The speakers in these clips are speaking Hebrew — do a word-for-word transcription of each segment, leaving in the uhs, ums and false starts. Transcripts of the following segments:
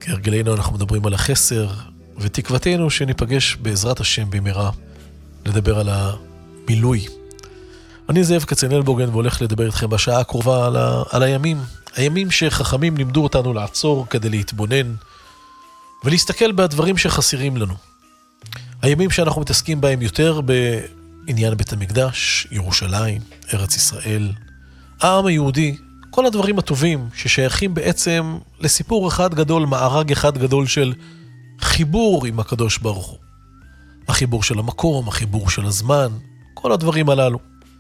כהרגלנו אנחנו מדברים על החסר, ותקוותנו שניפגש בעזרת השם במהרה לדבר על המילוי. אני זאב כצנלבוגן והולך לדבר איתכם בשעה הקרובה על, ה... על הימים, הימים שחכמים לימדו אותנו לעצור כדי להתבונן ולהסתכל בדברים שחסרים לנו. הימים שאנחנו מתעסקים בהם יותר בעניין בית המקדש, ירושלים, ארץ ישראל, העם היהודי, כל הדברים הטובים ששייכים בעצם לסיפור אחד גדול, מארג אחד גדול של חיבור עם הקדוש ברוך הוא. החיבור של המקום, החיבור של הזמן, כל הדברים הללו.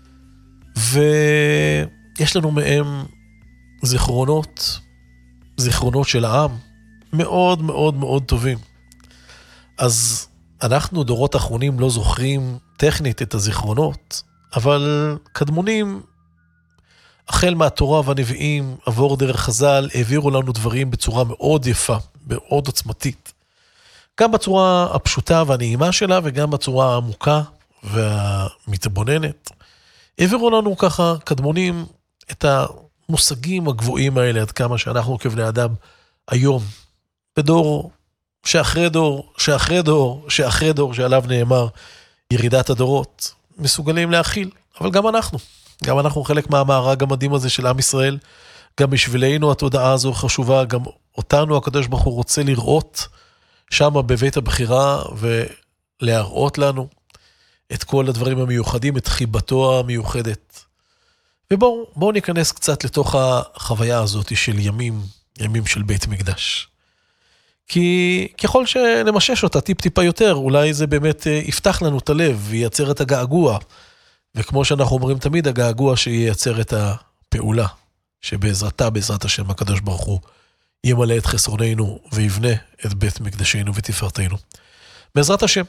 ויש לנו מהם זיכרונות, זיכרונות של העם, מאוד מאוד מאוד טובים. אז אנחנו דורות האחרונים לא זוכרים טכנית את הזיכרונות, אבל קדמונים, החל מהתורה והנביאים, עבור דרך חז"ל, העבירו לנו דברים בצורה מאוד יפה, מאוד עוצמתית. גם בצורה הפשוטה והנעימה שלה, וגם בצורה העמוקה והמתבוננת. העבירו לנו ככה קדמונים את המושגים הגבוהים האלה, עד כמה שאנחנו כבני אדם היום, בדור שאחרי דור, שאחרי דור, שאחרי דור, שעליו נאמר ירידת הדורות, מסוגלים להכיל, אבל גם אנחנו. גם אנחנו חלק מהמארג המדהים הזה של עם ישראל, גם בשבילנו התודעה הזו חשובה, גם אותנו הקדוש ברוך הוא רוצה לראות שם בבית הבחירה, ולהראות לנו את כל הדברים המיוחדים, את חיבתו המיוחדת. ובואו בואו ניכנס קצת לתוך החוויה הזאת של ימים, ימים של בית מקדש. כי ככל שנמשש אותה טיפ טיפה יותר, אולי זה באמת יפתח לנו את הלב, וייצר את הגעגוע, וכמו שאנחנו אומרים תמיד, הגעגוע שייצר את הפעולה, שבעזרתה, בעזרת השם הקדוש ברוך הוא, ימלא את חסרוננו, ויבנה את בית מקדשנו ותפארתנו. בעזרת השם.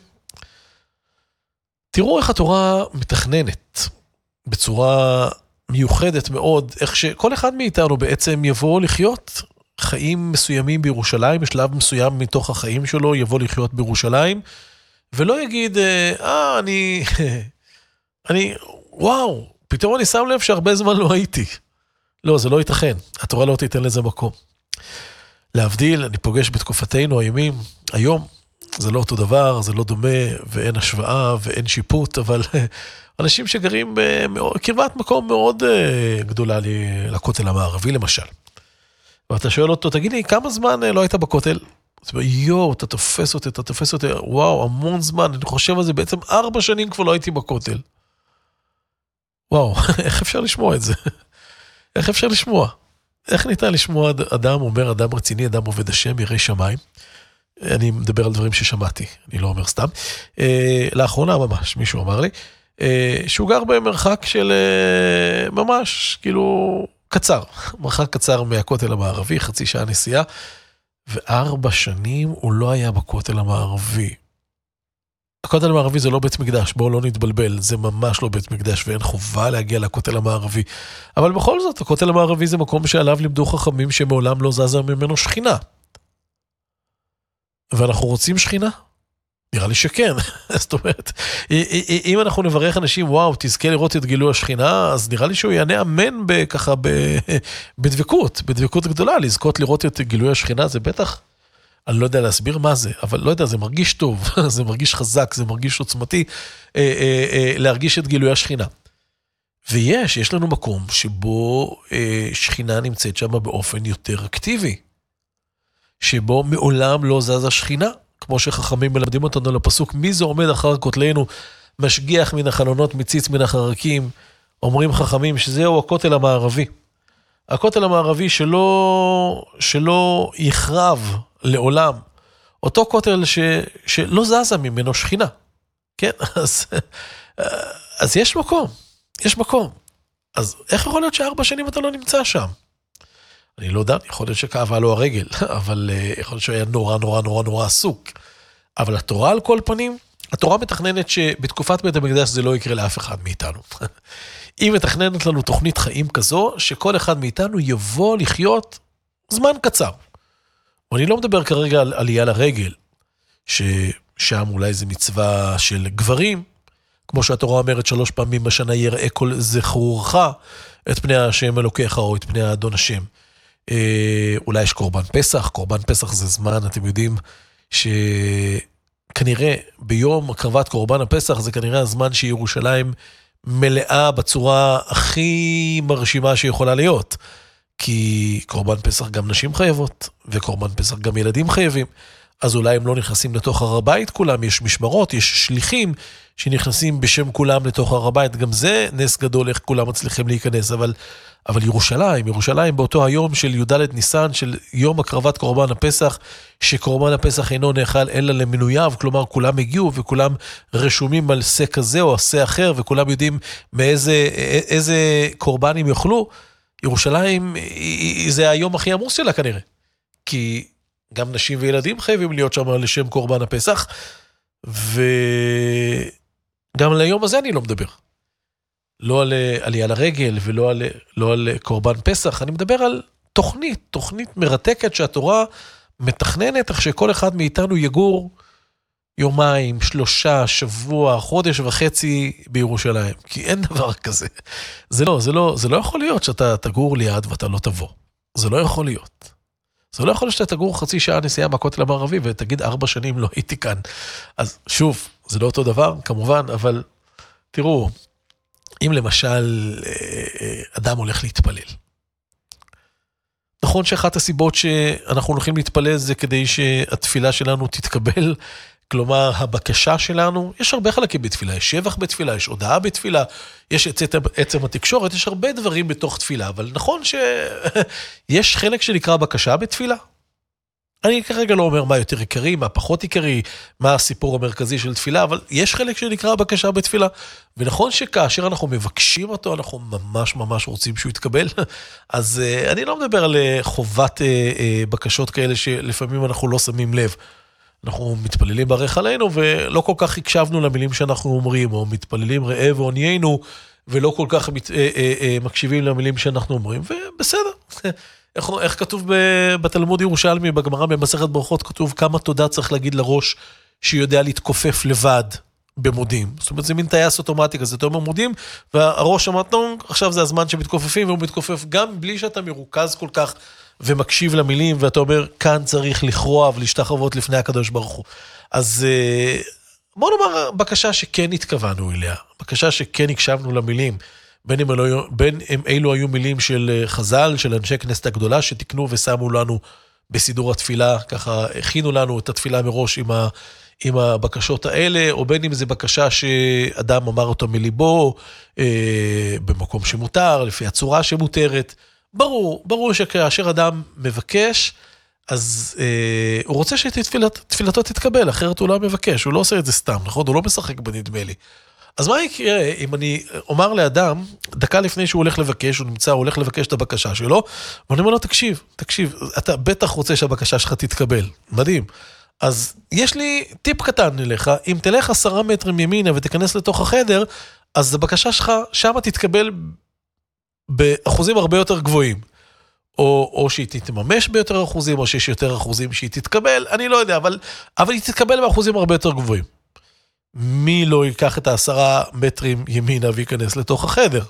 תראו איך התורה מתכננת, בצורה מיוחדת מאוד, איך שכל אחד מאיתנו בעצם יבוא לחיות חיים מסוימים בירושלים, בשלב מסוים מתוך החיים שלו, יבוא לחיות בירושלים, ולא יגיד, אה, אני... אני, וואו, פתאום אני שם לב שהרבה זמן לא הייתי. לא, זה לא ייתכן. התורה לא תיתן לזה מקום. להבדיל, אני פוגש בתקופתנו הימים, היום, זה לא אותו דבר, זה לא דומה, ואין השוואה, ואין שיפוט, אבל אנשים שגרים בקרבת מקום מאוד גדולה לכותל המערבי, למשל. ואתה שואל אותו, תגיד לי, כמה זמן לא היית בכותל? אז אומר, יו, אתה תופס אותי, אתה תופס אותי, וואו, המון זמן, אני חושב על זה, בעצם ארבע שנים כבר לא הייתי בכותל. וואו, איך אפשר לשמוע את זה? איך אפשר לשמוע? איך ניתן לשמוע אדם אומר, אדם רציני, אדם עובד השם, ירא שמיים? אני מדבר על דברים ששמעתי, אני לא אומר סתם. אה, לאחרונה ממש, מישהו אמר לי, אה, שהוא גר במרחק של אה, ממש, כאילו, קצר. מרחק קצר מהכותל המערבי, חצי שעה נסיעה, וארבע שנים הוא לא היה בכותל המערבי. הכותל המערבי זה לא בית מקדש, בואו לא נתבלבל, זה ממש לא בית מקדש, ואין חובה להגיע לכותל המערבי. אבל בכל זאת, הכותל המערבי זה מקום שעליו לימדו חכמים שמעולם לא זזה ממנו שכינה. ואנחנו רוצים שכינה? נראה לי שכן. זאת אומרת, אם אנחנו נברך אנשים, וואו, תזכה לראות את גילוי השכינה, אז נראה לי שהוא יענה אמן ככה בדבקות, בדבקות גדולה, לזכות לראות את גילוי השכינה, זה בטח, אני לא יודע להסביר מה זה, אבל לא יודע, זה מרגיש טוב, זה מרגיש חזק, זה מרגיש עוצמתי, להרגיש את גילוי השכינה. ויש, יש לנו מקום שבו שכינה נמצאת שם באופן יותר אקטיבי, שבו מעולם לא זזה שכינה, כמו שחכמים מלמדים אותנו לפסוק, מי זה עומד אחר כותלנו, משגיח מן החלונות, מציץ מן החרקים, אומרים חכמים שזהו הכותל המערבי. הכותל המערבי שלא, שלא יחרב לעולם, אותו כותל ש, שלא זזה ממנו שכינה. כן, אז, אז יש מקום, יש מקום. אז איך יכול להיות שארבע שנים אתה לא נמצא שם? אני לא יודע, יכול להיות שכאבה לו הרגל, אבל יכול להיות שהיה נורא נורא נורא נורא עסוק. אבל התורה על כל פנים, התורה מתכננת שבתקופת בית המקדש זה לא יקרה לאף אחד מאיתנו. היא מתכננת לנו תוכנית חיים כזו, שכל אחד מאיתנו יבוא לחיות זמן קצר. ואני לא מדבר כרגע על עלייה לרגל, ששם אולי זה מצווה של גברים, כמו שהתורה אומרת שלוש פעמים בשנה יראה כל זכרורך את פני השם אלוקיך או את פני האדון השם. אולי יש קורבן פסח, קורבן פסח זה זמן, אתם יודעים, שכנראה ביום הקרבת קורבן הפסח, זה כנראה הזמן שירושלים מלאה בצורה הכי מרשימה שיכולה להיות. כי קורבן פסח גם נשים חייבות, וקורבן פסח גם ילדים חייבים. אז אולי הם לא נכנסים לתוך הר הבית כולם, יש משמרות, יש שליחים שנכנסים בשם כולם לתוך הר הבית. גם זה נס גדול איך כולם מצליחים להיכנס, אבל, אבל ירושלים, ירושלים באותו היום של י"ד ניסן, של יום הקרבת קורבן הפסח, שקורבן הפסח אינו נאכל אלא למנוייו, כלומר כולם הגיעו וכולם רשומים על שא כזה או שא אחר, וכולם יודעים מאיזה איזה קורבנים יאכלו. ירושלים זה היום הכי עמוס שלה כנראה, כי גם נשים וילדים חייבים להיות שם לשם קורבן הפסח, וגם ליום הזה אני לא מדבר. לא על עלייה לרגל ולא על, לא על קורבן פסח, אני מדבר על תוכנית, תוכנית מרתקת שהתורה מתכננת, איך שכל אחד מאיתנו יגור יומיים, שלושה, שבוע, חודש וחצי בירושלים, כי אין דבר כזה. זה לא, זה לא, זה לא יכול להיות שאתה תגור ליד ואתה לא תבוא. זה לא יכול להיות. זה לא יכול להיות שאתה תגור חצי שעה נסיעה מהכותל המערבי ותגיד ארבע שנים לא הייתי כאן. אז שוב, זה לא אותו דבר, כמובן, אבל תראו, אם למשל אדם הולך להתפלל, נכון שאחת הסיבות שאנחנו הולכים להתפלל זה כדי שהתפילה שלנו תתקבל, כלומר, הבקשה שלנו, יש הרבה חלקים בתפילה, יש שבח בתפילה, יש הודעה בתפילה, יש עצם התקשורת, יש הרבה דברים בתוך תפילה, אבל נכון שיש חלק שנקרא בקשה בתפילה. אני כרגע לא אומר מה יותר עיקרי, מה פחות עיקרי, מה הסיפור המרכזי של תפילה, אבל יש חלק שנקרא בקשה בתפילה, ונכון שכאשר אנחנו מבקשים אותו, אנחנו ממש ממש רוצים שהוא יתקבל, אז אני לא מדבר על חובת בקשות כאלה שלפעמים אנחנו לא שמים לב, אנחנו מתפללים ברך עלינו, ולא כל כך הקשבנו למילים שאנחנו אומרים, או מתפללים ראה ועוניינו, ולא כל כך מת, אה, אה, אה, מקשיבים למילים שאנחנו אומרים, ובסדר. איך, איך כתוב בתלמוד ירושלמי, בגמרא במסכת ברכות, כתוב כמה תודה צריך להגיד לראש, שיודע להתכופף לבד במודים. זאת אומרת, זה מין טייס אוטומטי כזה, אתה אומר מודים, והראש אמרת, עכשיו זה הזמן שמתכופפים, והוא מתכופף גם בלי שאתה מרוכז כל כך, ומקשיב למילים, ואתה אומר, כאן צריך לכרוע ולהשתחוות לפני הקדוש ברוך הוא. אז בוא נאמר, בקשה שכן התכוונו אליה, בקשה שכן הקשבנו למילים, בין אם אלו, בין אם אלו היו מילים של חז"ל, של אנשי כנסת הגדולה, שתקנו ושמו לנו בסידור התפילה, ככה הכינו לנו את התפילה מראש עם, ה, עם הבקשות האלה, או בין אם זה בקשה שאדם אמר אותו מליבו, אה, במקום שמותר, לפי הצורה שמותרת, ברור, ברור שכאשר אדם מבקש, אז אה, הוא רוצה שתפילתו תתקבל, אחרת הוא לא מבקש, הוא לא עושה את זה סתם, נכון? הוא לא משחק בנדמה לי. אז מה יקרה אם אני אומר לאדם, דקה לפני שהוא הולך לבקש, הוא נמצא, הוא הולך לבקש את הבקשה שלו, ואני אומר לו, תקשיב, תקשיב, אתה בטח רוצה שהבקשה שלך תתקבל, מדהים. אז יש לי טיפ קטן אליך, אם תלך עשרה מטרים ימינה ותיכנס לתוך החדר, אז הבקשה שלך שמה תתקבל באחוזים הרבה יותר גבוהים, או, או שהיא תתממש ביותר אחוזים, או שיש יותר אחוזים שהיא תתקבל, אני לא יודע, אבל, אבל היא תתקבל באחוזים הרבה יותר גבוהים. מי לא ייקח את העשרה מטרים ימינה וייכנס לתוך החדר,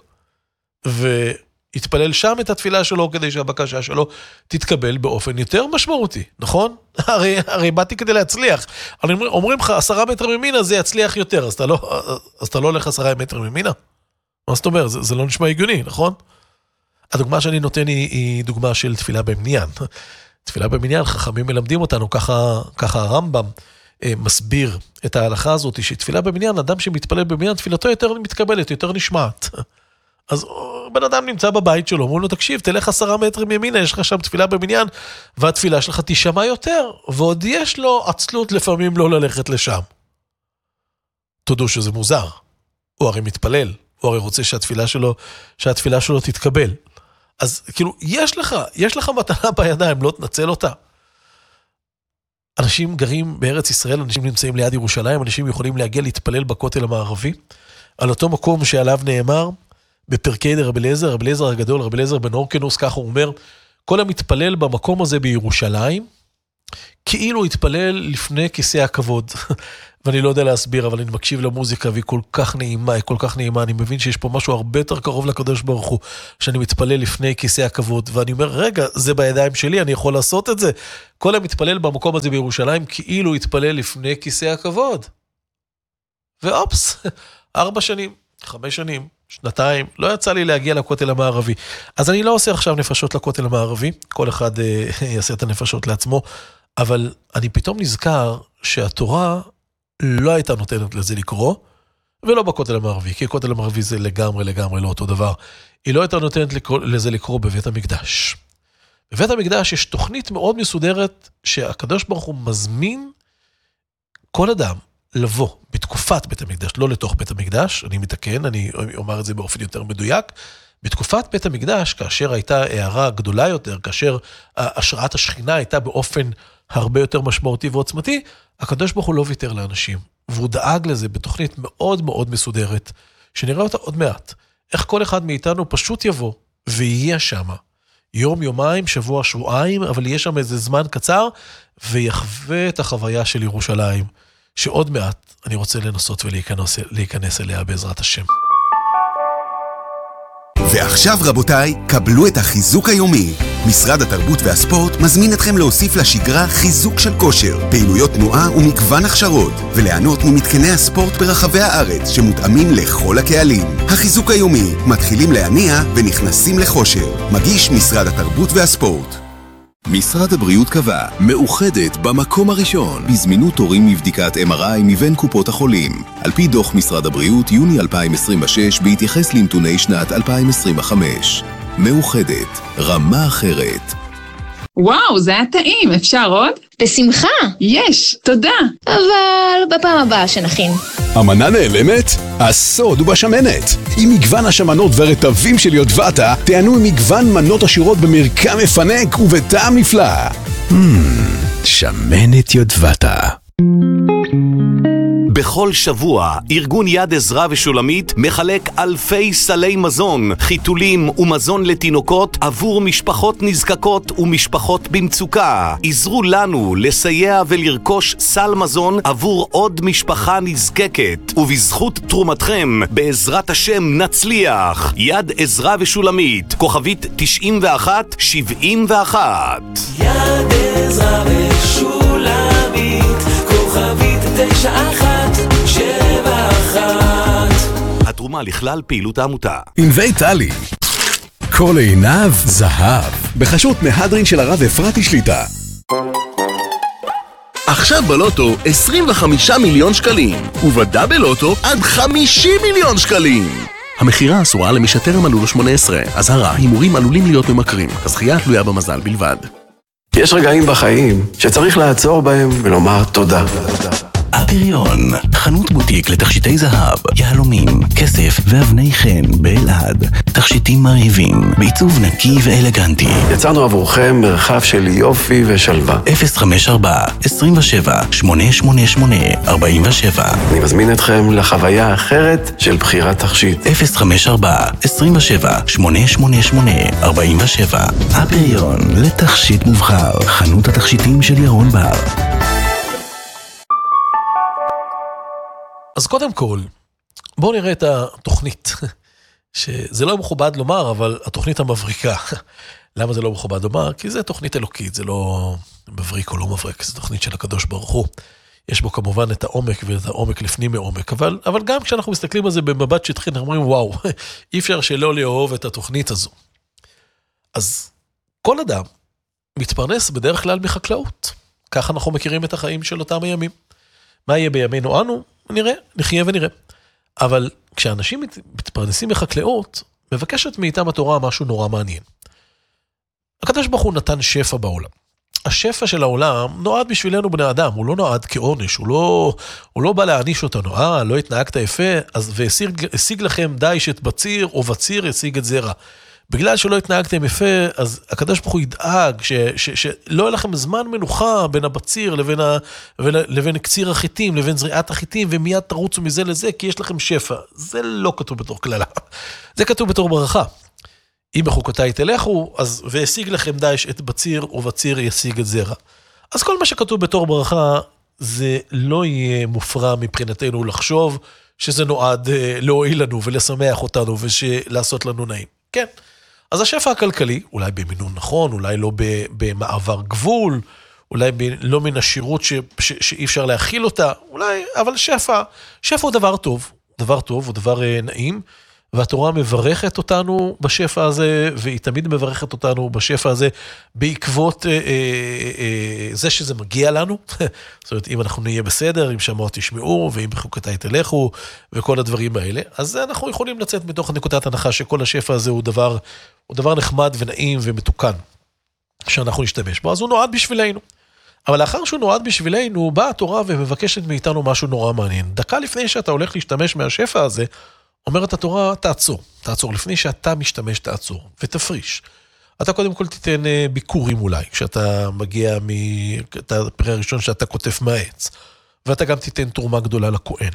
ויתפלל שם את התפילה שלו, כדי שהבקשה שלו תתקבל באופן יותר משמעותי, נכון? הרי, הרי באתי כדי להצליח. אומרים, אומרים לך, עשרה מטרים ימינה זה יצליח יותר, אז אתה לא, אז אתה לא הולך עשרה מטרים ימינה? מה זאת אומרת? זה, זה לא נשמע הגיוני, נכון? הדוגמה שאני נותן היא, היא דוגמה של תפילה במניין. תפילה במניין, חכמים מלמדים אותנו, ככה, ככה הרמב"ם אה, מסביר את ההלכה הזאת, שתפילה במניין, אדם שמתפלל במניין, תפילתו יותר מתקבלת, יותר נשמעת. אז בן אדם נמצא בבית שלו, אומר לו, תקשיב, תלך עשרה מטרים ימינה, יש לך שם תפילה במניין, והתפילה שלך תשמע יותר, ועוד יש לו עצלות לפעמים לא ללכת לשם. תודו שזה מוזר. הוא הרי מתפלל, הוא הרי רוצה שהתפילה שלו, שהתפילה שלו תתקבל. אז כאילו, יש לך, יש לך מתנה בידיים, לא תנצל אותה. אנשים גרים בארץ ישראל, אנשים נמצאים ליד ירושלים, אנשים יכולים להגיע להתפלל בכותל המערבי, על אותו מקום שעליו נאמר, בפרקי רבי אליעזר, רבי אליעזר הגדול, רבי אליעזר בן הורקנוס, כך הוא אומר, כל המתפלל במקום הזה בירושלים, כאילו התפלל לפני כיסא הכבוד. ואני לא יודע להסביר, אבל אני מקשיב למוזיקה, והיא כל כך נעימה, היא כל כך נעימה, אני מבין שיש פה משהו הרבה יותר קרוב לקדוש ברוך הוא, שאני מתפלל לפני כיסא הכבוד, ואני אומר, רגע, זה בידיים שלי, אני יכול לעשות את זה. כל המתפלל במקום הזה בירושלים, כאילו התפלל לפני כיסא הכבוד. ואופס, ארבע שנים, חמש שנים, שנתיים, לא יצא לי להגיע לכותל המערבי. אז אני לא עושה עכשיו נפשות לכותל המערבי, כל אחד אה, יעשה את הנפשות לעצמו, אבל אני פתאום נזכר שהתורה לא הייתה נותנת לזה לקרוא, ולא בכותל המערבי, כי הכותל המערבי זה לגמרי לגמרי לא אותו דבר. היא לא הייתה נותנת לקרוא, לזה לקרוא בבית המקדש. בבית המקדש יש תוכנית מאוד מסודרת, שהקדוש ברוך הוא מזמין כל אדם לבוא בתקופת בית המקדש, לא לתוך בית המקדש, אני מתקן, אני אומר את זה באופן יותר מדויק, בתקופת בית המקדש, כאשר הייתה הערה גדולה יותר, כאשר השראת השכינה הייתה באופן הרבה יותר משמעותי ועוצמתי, הקדוש ברוך הוא לא ויתר לאנשים, והוא דאג לזה בתוכנית מאוד מאוד מסודרת, שנראה אותה עוד מעט, איך כל אחד מאיתנו פשוט יבוא, ויהיה שם, יום, יומיים, שבוע, שבועיים, אבל יהיה שם איזה זמן קצר, ויחווה את החוויה של ירושלים, שעוד מעט אני רוצה לנסות ולהיכנס להיכנס אליה בעזרת השם. ועכשיו רבותיי, קבלו את החיזוק היומי. משרד התרבות והספורט מזמין אתכם להוסיף לשגרה חיזוק של כושר, פעילויות תנועה ומגוון הכשרות, וליהנות ממתקני הספורט ברחבי הארץ שמותאמים לכל הקהלים. החיזוק היומי, מתחילים להניע ונכנסים לחושר. מגיש משרד התרבות והספורט. משרד הבריאות קבע, מאוחדת במקום הראשון, בזמינות תורים מבדיקת אם אר איי מבין קופות החולים. על פי דוח משרד הבריאות, יוני אלפיים עשרים ושש, בהתייחס לנתוני שנת אלפיים עשרים וחמש. מאוחדת, רמה אחרת. וואו, זה היה טעים, אפשר עוד? בשמחה. יש, תודה. אבל בפעם הבאה שנכין. המנה נעלמת? הסוד הוא בשמנת. עם מגוון השמנות והרטבים של יודבטה, תענו עם מגוון מנות עשירות במרקם מפנק ובטעם נפלא. Hmm, שמנת יודבטה. בכל שבוע, ארגון יד עזרא ושולמית מחלק אלפי סלי מזון, חיתולים ומזון לתינוקות עבור משפחות נזקקות ומשפחות במצוקה. עזרו לנו לסייע ולרכוש סל מזון עבור עוד משפחה נזקקת, ובזכות תרומתכם, בעזרת השם נצליח. יד עזרא ושולמית, כוכבית תשעים ואחת שבעים ואחת. יד עזרא ושולמית, כוכבית תשע אחת שבע אחת. התרומה לכלל פעילות העמותה. ענבי טלי, כל עיניו זהב, בחשות מהדרין של הרב אפרתי שליטה. עכשיו בלוטו עשרים וחמישה מיליון שקלים, ובדאבל לוטו עד חמישים מיליון שקלים. המחירה אסורה למי שטרם מלאו לו שמונה עשרה, אזהרה, הימורים עלולים להיות ממכרים, הזכייה תלויה במזל בלבד. יש רגעים בחיים שצריך לעצור בהם ולומר תודה. הפריון, חנות בוטיק לתכשיטי זהב, יהלומים, כסף ואבני חן באלעד. תכשיטים מרהיבים, בעיצוב נקי ואלגנטי. יצרנו עבורכם מרחב של יופי ושלווה. אפס חמש ארבע עשרים ושבע שמונה שמונה שמונה ארבעים ושבע. אני מזמין אתכם לחוויה האחרת של בחירת תכשיט. אפס חמש ארבע עשרים ושבע שמונה שמונה שמונה ארבעים ושבע. הפריון, לתכשיט מובחר, חנות התכשיטים של ירון בר. אז קודם כל, בואו נראה את התוכנית, שזה לא מכובד לומר, אבל התוכנית המבריקה. למה זה לא מכובד לומר? כי זה תוכנית אלוקית, זה לא מבריק או לא מבריק, זה תוכנית של הקדוש ברוך הוא. יש בו כמובן את העומק ואת העומק לפנים מעומק, אבל, אבל גם כשאנחנו מסתכלים על זה במבט שטחי, אנחנו אומרים, וואו, אי אפשר שלא לאהוב את התוכנית הזו. אז כל אדם מתפרנס בדרך כלל מחקלאות. ככה אנחנו מכירים את החיים של אותם הימים. מה יהיה בימינו אנו? נראה, נחיה ונראה. אבל כשאנשים מתפרנסים מחקלאות, מבקשת מאיתם התורה משהו נורא מעניין. הקדוש ברוך הוא נתן שפע בעולם. השפע של העולם נועד בשבילנו בני אדם, הוא לא נועד כעונש, הוא לא, הוא לא בא להעניש אותנו, אה, לא התנהגת יפה, אז והשיג לכם דיש את בציר, או בציר ישיג את זרע. בגלל שלא התנהגתם יפה, אז הקדוש ברוך הוא ידאג ש, ש, שלא יהיה לכם זמן מנוחה בין הבציר לבין, ה, לבין קציר החיטים, לבין זריעת החיטים, ומיד תרוצו מזה לזה, כי יש לכם שפע. זה לא כתוב בתור כללה. זה כתוב בתור ברכה. אם בחוקותיי תלכו, אז והשיג לכם דיש את בציר, ובציר ישיג את זרע. אז כל מה שכתוב בתור ברכה, זה לא יהיה מופרע מבחינתנו לחשוב שזה נועד להועיל לנו ולשמח אותנו ולעשות לנו נעים. כן. אז השפע הכלכלי, אולי במינון נכון, אולי לא במעבר גבול, אולי ב, לא מן השירות ש, ש, שאי אפשר להכיל אותה, אולי, אבל שפע, שפע הוא דבר טוב, דבר טוב, הוא דבר אה, נעים, והתורה מברכת אותנו בשפע הזה, והיא תמיד מברכת אותנו בשפע הזה, בעקבות אה, אה, אה, זה שזה מגיע לנו, זאת אומרת, אם אנחנו נהיה בסדר, אם שמעות תשמעו, ואם בחוקותיי תלכו, וכל הדברים האלה, אז אנחנו יכולים לצאת מתוך נקודת הנחה, שכל השפע הזה הוא דבר, הוא דבר נחמד ונעים ומתוקן, שאנחנו נשתמש בו, אז הוא נועד בשבילנו. אבל לאחר שהוא נועד בשבילנו, באה התורה ומבקשת מאיתנו משהו נורא מעניין. דקה לפני שאתה הולך להשתמש מהשפע הזה, אומרת התורה, תעצור. תעצור. לפני שאתה משתמש, תעצור. ותפריש. אתה קודם כל תיתן ביקורים אולי, כשאתה מגיע את הפרי הראשון שאתה כותף מהעץ. ואתה גם תיתן תרומה גדולה לכהן.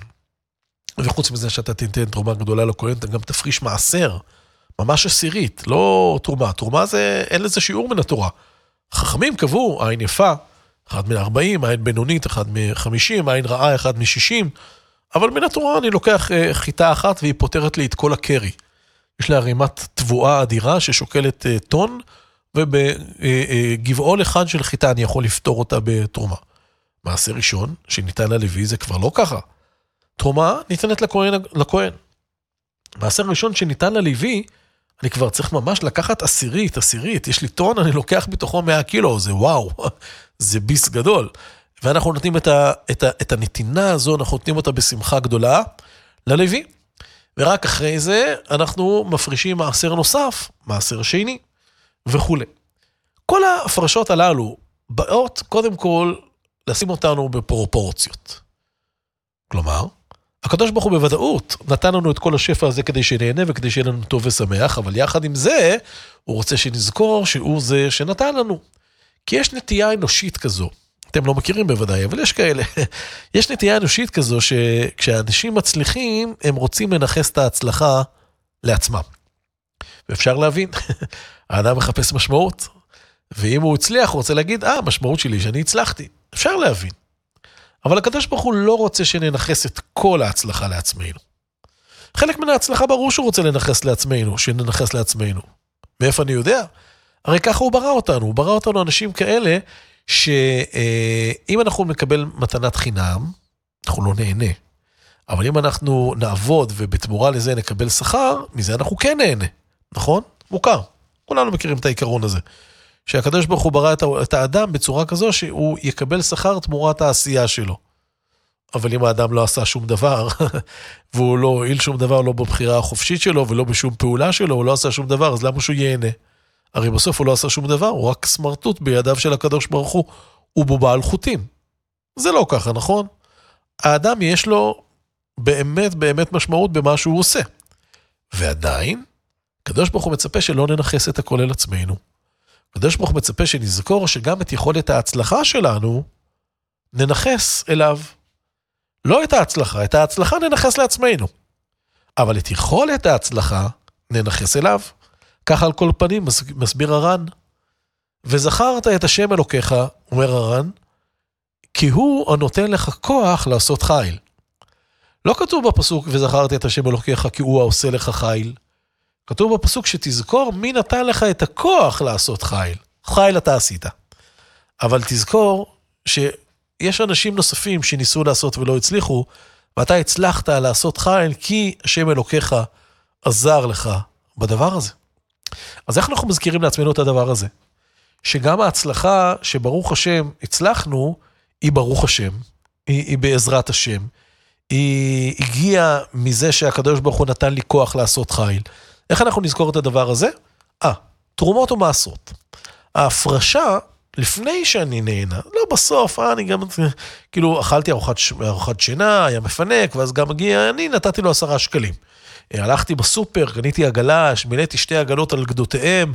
וחוץ מזה שאתה תיתן תרומה גדולה לכהן, אתה גם תפריש מעשר. ממש עשירית, לא תרומה. תרומה זה, אין לזה שיעור מן התורה. חכמים קבעו, עין יפה, אחד מן ארבעים, עין בינונית, אחד מחמישים, עין רעה, אחד משישים, אבל מן התורה אני לוקח uh, חיטה אחת והיא פותרת לי את כל הקרי. יש לה רימת תבואה אדירה ששוקלת uh, טון, ובגבעול uh, uh, אחד של חיטה אני יכול לפתור אותה בתרומה. מעשה ראשון שניתן ללוי זה כבר לא ככה. תרומה ניתנת לכהן, לכהן. מעשה ראשון שניתן ללוי, אני כבר צריך ממש לקחת עשירית, עשירית, יש לי טון, אני לוקח בתוכו מאה קילו, זה וואו, זה ביס גדול. ואנחנו נותנים את, ה, את, ה, את הנתינה הזו, אנחנו נותנים אותה בשמחה גדולה ללוי, ורק אחרי זה אנחנו מפרישים מעשר נוסף, מעשר שני, וכו'. כל ההפרשות הללו באות קודם כל לשים אותנו בפרופורציות. כלומר, הקדוש ברוך הוא בוודאות נתן לנו את כל השפע הזה כדי שנהנה וכדי שיהיה לנו טוב ושמח, אבל יחד עם זה, הוא רוצה שנזכור שהוא זה שנתן לנו. כי יש נטייה אנושית כזו, אתם לא מכירים בוודאי, אבל יש כאלה. יש נטייה אנושית כזו שכשאנשים מצליחים, הם רוצים לנחס את ההצלחה לעצמם. ואפשר להבין, האדם מחפש משמעות, ואם הוא הצליח, הוא רוצה להגיד, אה, המשמעות שלי שאני הצלחתי. אפשר להבין. אבל הקדוש ברוך הוא לא רוצה שננחס את כל ההצלחה לעצמנו. חלק מן ההצלחה ברור שהוא רוצה לנחס לעצמנו, שננחס לעצמנו. מאיפה אני יודע? הרי ככה הוא ברא אותנו, הוא ברא אותנו אנשים כאלה, שאם אנחנו מקבל מתנת חינם, אנחנו לא נהנה. אבל אם אנחנו נעבוד ובתמורה לזה נקבל שכר, מזה אנחנו כן נהנה. נכון? מוכר. כולנו מכירים את העיקרון הזה. שהקדוש ברוך הוא ברא את האדם בצורה כזו שהוא יקבל שכר תמורת העשייה שלו. אבל אם האדם לא עשה שום דבר, והוא לא הועיל שום דבר, לא בבחירה החופשית שלו, ולא בשום פעולה שלו, הוא לא עשה שום דבר, אז למה שהוא ייהנה? הרי בסוף הוא לא עשה שום דבר, הוא רק סמרטוט בידיו של הקדוש ברוך הוא, הוא בו בעל חוטים. זה לא ככה, נכון? האדם יש לו באמת באמת משמעות במה שהוא עושה. ועדיין, הקדוש ברוך הוא מצפה שלא ננחס את הכל אל עצמנו. הקדוש ברוך הוא מצפה שנזכור שגם את יכולת ההצלחה שלנו, ננחס אליו. לא את ההצלחה, את ההצלחה ננחס לעצמנו. אבל את יכולת ההצלחה ננחס אליו. ככה על כל פנים מסביר הר"ן. וזכרת את השם אלוקיך, אומר הר"ן, כי הוא הנותן לך כוח לעשות חיל. לא כתוב בפסוק וזכרת את השם אלוקיך כי הוא העושה לך חיל. כתוב בפסוק שתזכור מי נתן לך את הכוח לעשות חיל. חיל אתה עשית. אבל תזכור שיש אנשים נוספים שניסו לעשות ולא הצליחו, ואתה הצלחת לעשות חיל כי השם אלוקיך עזר לך בדבר הזה. אז איך אנחנו מזכירים לעצמנו את הדבר הזה? שגם ההצלחה שברוך השם הצלחנו, היא ברוך השם, היא, היא בעזרת השם, היא הגיעה מזה שהקדוש ברוך הוא נתן לי כוח לעשות חיל. איך אנחנו נזכור את הדבר הזה? אה, תרומות ומעשרות. ההפרשה, לפני שאני נהנה, לא בסוף, אה, אני גם, כאילו, אכלתי ארוחת, ארוחת שינה, היה מפנק, ואז גם הגיע, אני נתתי לו עשרה שקלים. הלכתי בסופר, קניתי עגלה, מילאתי שתי עגלות על גדותיהם,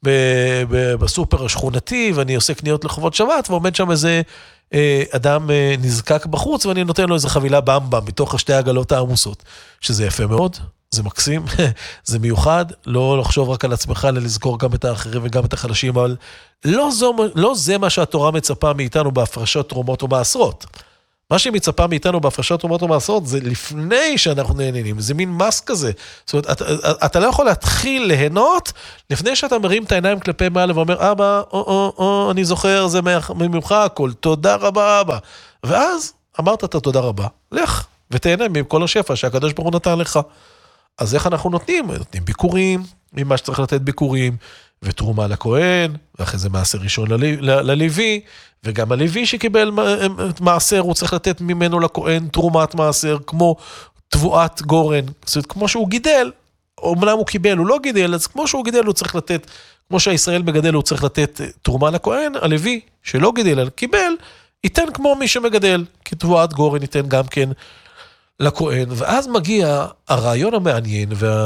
בסופר השכונתי, ואני עושה קניות לחובות שבת, ועומד שם איזה אדם נזקק בחוץ, ואני נותן לו איזה חבילה במבה, מתוך השתי העגלות העמוסות, שזה יפה מאוד. זה מקסים, זה מיוחד, לא לחשוב רק על עצמך, אלא לזכור גם את האחרים וגם את החלשים, אבל לא, זו, לא זה מה שהתורה מצפה מאיתנו בהפרשות תרומות ומעשרות. מה שהיא מצפה מאיתנו בהפרשות תרומות ומעשרות, זה לפני שאנחנו נהנים, זה מין מס כזה. זאת אומרת, אתה, אתה לא יכול להתחיל ליהנות, לפני שאתה מרים את העיניים כלפי מעלה, ואומר, אבא, או, או, או, אני זוכר, זה ממך הכל, תודה רבה, אבא. ואז אמרת את התודה רבה, לך ותהנה מכל השפע שהקדוש ברוך הוא נתן לך. אז איך אנחנו נותנים? נותנים ביקורים, ממה שצריך לתת ביקורים, ותרומה לכהן, ואחרי זה מעשר ראשון ללוי, וגם הלוי שקיבל מעשר, הוא צריך לתת ממנו לכהן תרומת מעשר, כמו תבואת גורן, זאת אומרת, כמו שהוא גידל, אומנם הוא קיבל, הוא לא גידל, אז כמו שהוא גידל, הוא צריך לתת, כמו שהישראל מגדל, הוא צריך לתת תרומה לכהן, הלוי שלא גידל, אלא קיבל, ייתן כמו מי שמגדל, כי תבואת גורן ייתן גם כן לכהן, ואז מגיע הרעיון המעניין,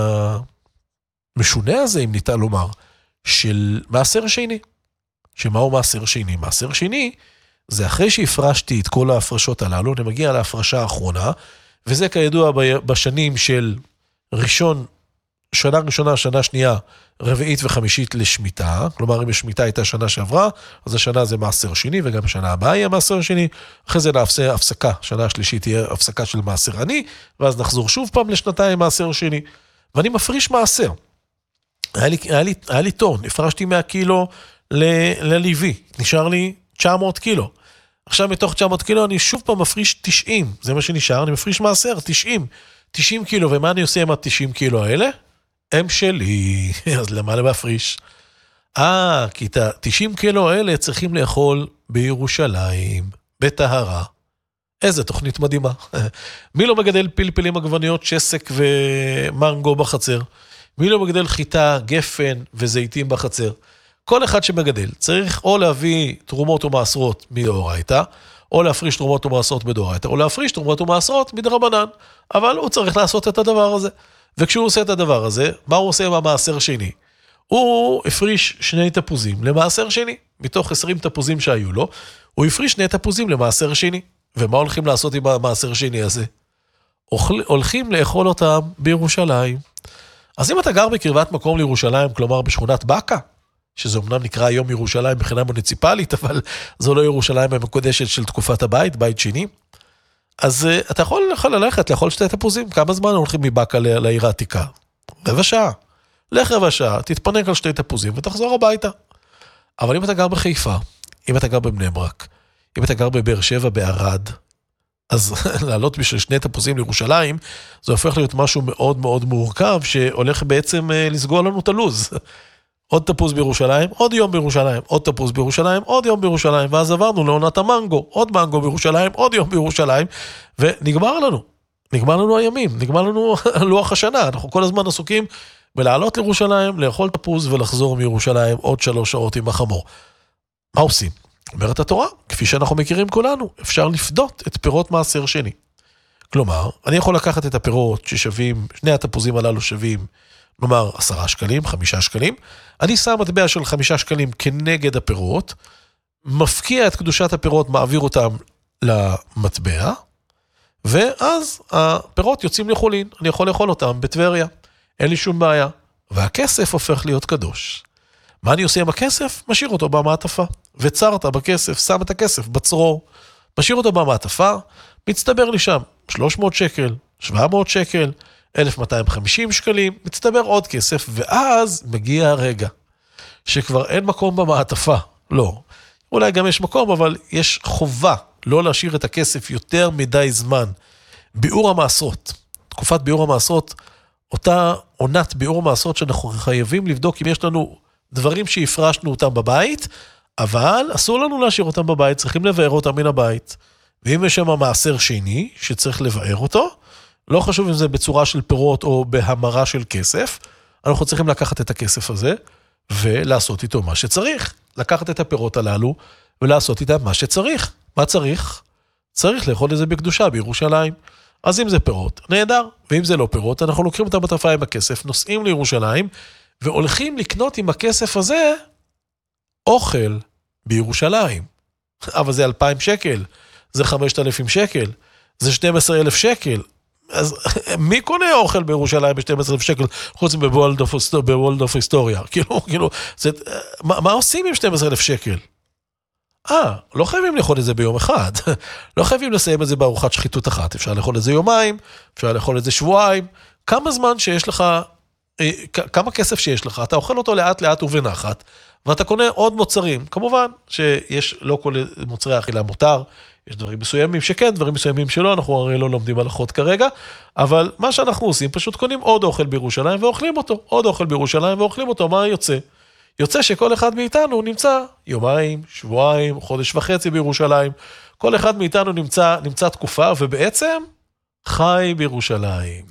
והמשונה הזה, אם ניתן לומר, של מעשר שני. שמהו מעשר שני? מעשר שני, זה אחרי שהפרשתי את כל ההפרשות הללו, אני מגיע להפרשה האחרונה, וזה כידוע בשנים של ראשון, שנה ראשונה, שנה שנייה, רביעית וחמישית לשמיטה, כלומר אם השמיטה הייתה שנה שעברה, אז השנה זה מעשר שני, וגם שנה הבאה יהיה מעשר שני, אחרי זה נעשה הפסקה, שנה השלישית תהיה הפסקה של מעשר עני, ואז נחזור שוב פעם לשנתיים מעשר שני, ואני מפריש מעשר. היה לי, היה לי, היה לי טון, הפרשתי מאה קילו ללוי, נשאר לי תשע מאות קילו. עכשיו מתוך תשע מאות קילו אני שוב פעם מפריש תשעים, זה מה שנשאר, אני מפריש מעשר, תשעים, תשעים קילו, ומה אני עושה עם ה-תשעים קילו האלה? הם שלי, אז למה להפריש? אה, כי את ה-תשעים קילו האלה צריכים לאכול בירושלים, בטהרה. איזה תוכנית מדהימה. מי לא מגדל פלפלים, עגבניות, שסק ומנגו בחצר? מי לא מגדל חיטה, גפן וזיתים בחצר? כל אחד שמגדל צריך או להביא תרומות ומעשרות מדאורייתא, או להפריש תרומות ומעשרות בדאורייתא, או להפריש תרומות ומעשרות מדרבנן. אבל הוא צריך לעשות את הדבר הזה. וכשהוא עושה את הדבר הזה, מה הוא עושה עם המעשר שני? הוא הפריש שני תפוזים למעשר שני. מתוך עשרים תפוזים שהיו לו, הוא הפריש שני תפוזים למעשר שני. ומה הולכים לעשות עם המעשר שני הזה? הולכים לאכול אותם בירושלים. אז אם אתה גר בקרבת מקום לירושלים, כלומר בשכונת בקה, שזה אמנם נקרא היום ירושלים מבחינה מוניציפלית, אבל זו לא ירושלים המקודשת של תקופת הבית, בית שני, אז uh, אתה יכול, יכול ללכת, לאכול שתי תפוזים. כמה זמן הולכים מבקה לעיר העתיקה? רבע שעה. לך רבע שעה, תתפנק על שתי תפוזים ותחזור הביתה. אבל אם אתה גר בחיפה, אם אתה גר בבני ברק, אם אתה גר בבאר שבע, בערד, אז לעלות בשביל שני תפוזים לירושלים, זה הופך להיות משהו מאוד מאוד מורכב, שהולך בעצם לסגור לנו את הלוז. עוד תפוז בירושלים, עוד יום בירושלים, עוד תפוז בירושלים, עוד יום בירושלים, ואז עברנו לעונת המנגו, עוד מנגו בירושלים, עוד יום בירושלים, ונגמר לנו, נגמר לנו הימים, נגמר לנו לוח השנה, אנחנו כל הזמן עסוקים בלעלות לירושלים, לאכול תפוז ולחזור מירושלים עוד שלוש שעות עם החמור. מה עושים? אומרת התורה, כפי שאנחנו מכירים כולנו, אפשר לפדות את פירות מעשר שני. כלומר, אני יכול לקחת את הפירות ששווים, שני התפוזים הללו שווים, נאמר עשרה שקלים, חמישה שקלים, אני שם מטבע של חמישה שקלים כנגד הפירות, מפקיע את קדושת הפירות, מעביר אותם למטבע, ואז הפירות יוצאים לחולין, אני יכול לאכול אותם בטבריה, אין לי שום בעיה, והכסף הופך להיות קדוש. מה אני עושה עם הכסף? משאיר אותו במעטפה, וצרת בכסף, שם את הכסף בצרור, משאיר אותו במעטפה, מצטבר לי שם שלוש מאות שקל, שבע מאות שקל, אלף מאתיים וחמישים שקלים, מצטבר עוד כסף, ואז מגיע הרגע, שכבר אין מקום במעטפה, לא, אולי גם יש מקום, אבל יש חובה לא להשאיר את הכסף יותר מדי זמן. ביאור המעשרות, תקופת ביאור המעשרות, אותה עונת ביאור המעשרות שאנחנו חייבים לבדוק אם יש לנו דברים שהפרשנו אותם בבית, אבל אסור לנו להשאיר אותם בבית, צריכים לבאר אותם מן הבית. ואם יש שם מעשר שני שצריך לבאר אותו, לא חשוב אם זה בצורה של פירות או בהמרה של כסף, אנחנו צריכים לקחת את הכסף הזה ולעשות איתו מה שצריך. לקחת את הפירות הללו ולעשות איתם מה שצריך. מה צריך? צריך לאכול את זה בקדושה בירושלים. אז אם זה פירות, נהדר. ואם זה לא פירות, אנחנו לוקחים את המטרפה עם הכסף, נוסעים לירושלים, והולכים לקנות עם הכסף הזה אוכל בירושלים. אבל זה אלפיים שקל, זה חמשת אלפים שקל, זה שנים עשר אלף שקל. אז מי קונה אוכל בירושלים ב-שנים עשר אלף שקל, חוץ מבוולדורף היסטוריה? כאילו, כאילו, זה, מה, מה עושים עם שנים עשר אלף שקל? אה, לא חייבים לאכול את זה ביום אחד. לא חייבים לסיים את זה בארוחת שחיתות אחת. אפשר לאכול את זה יומיים, אפשר לאכול את זה שבועיים. כמה זמן שיש לך, כמה כסף שיש לך, אתה אוכל אותו לאט לאט ובנחת, ואתה קונה עוד מוצרים. כמובן שיש לא כל מוצרי האכילה מותר, יש דברים מסוימים שכן, דברים מסוימים שלא, אנחנו הרי לא לומדים הלכות כרגע, אבל מה שאנחנו עושים, פשוט קונים עוד אוכל בירושלים ואוכלים אותו, עוד אוכל בירושלים ואוכלים אותו, מה יוצא? יוצא שכל אחד מאיתנו נמצא יומיים, שבועיים, חודש וחצי בירושלים, כל אחד מאיתנו נמצא, נמצא תקופה, ובעצם חי בירושלים.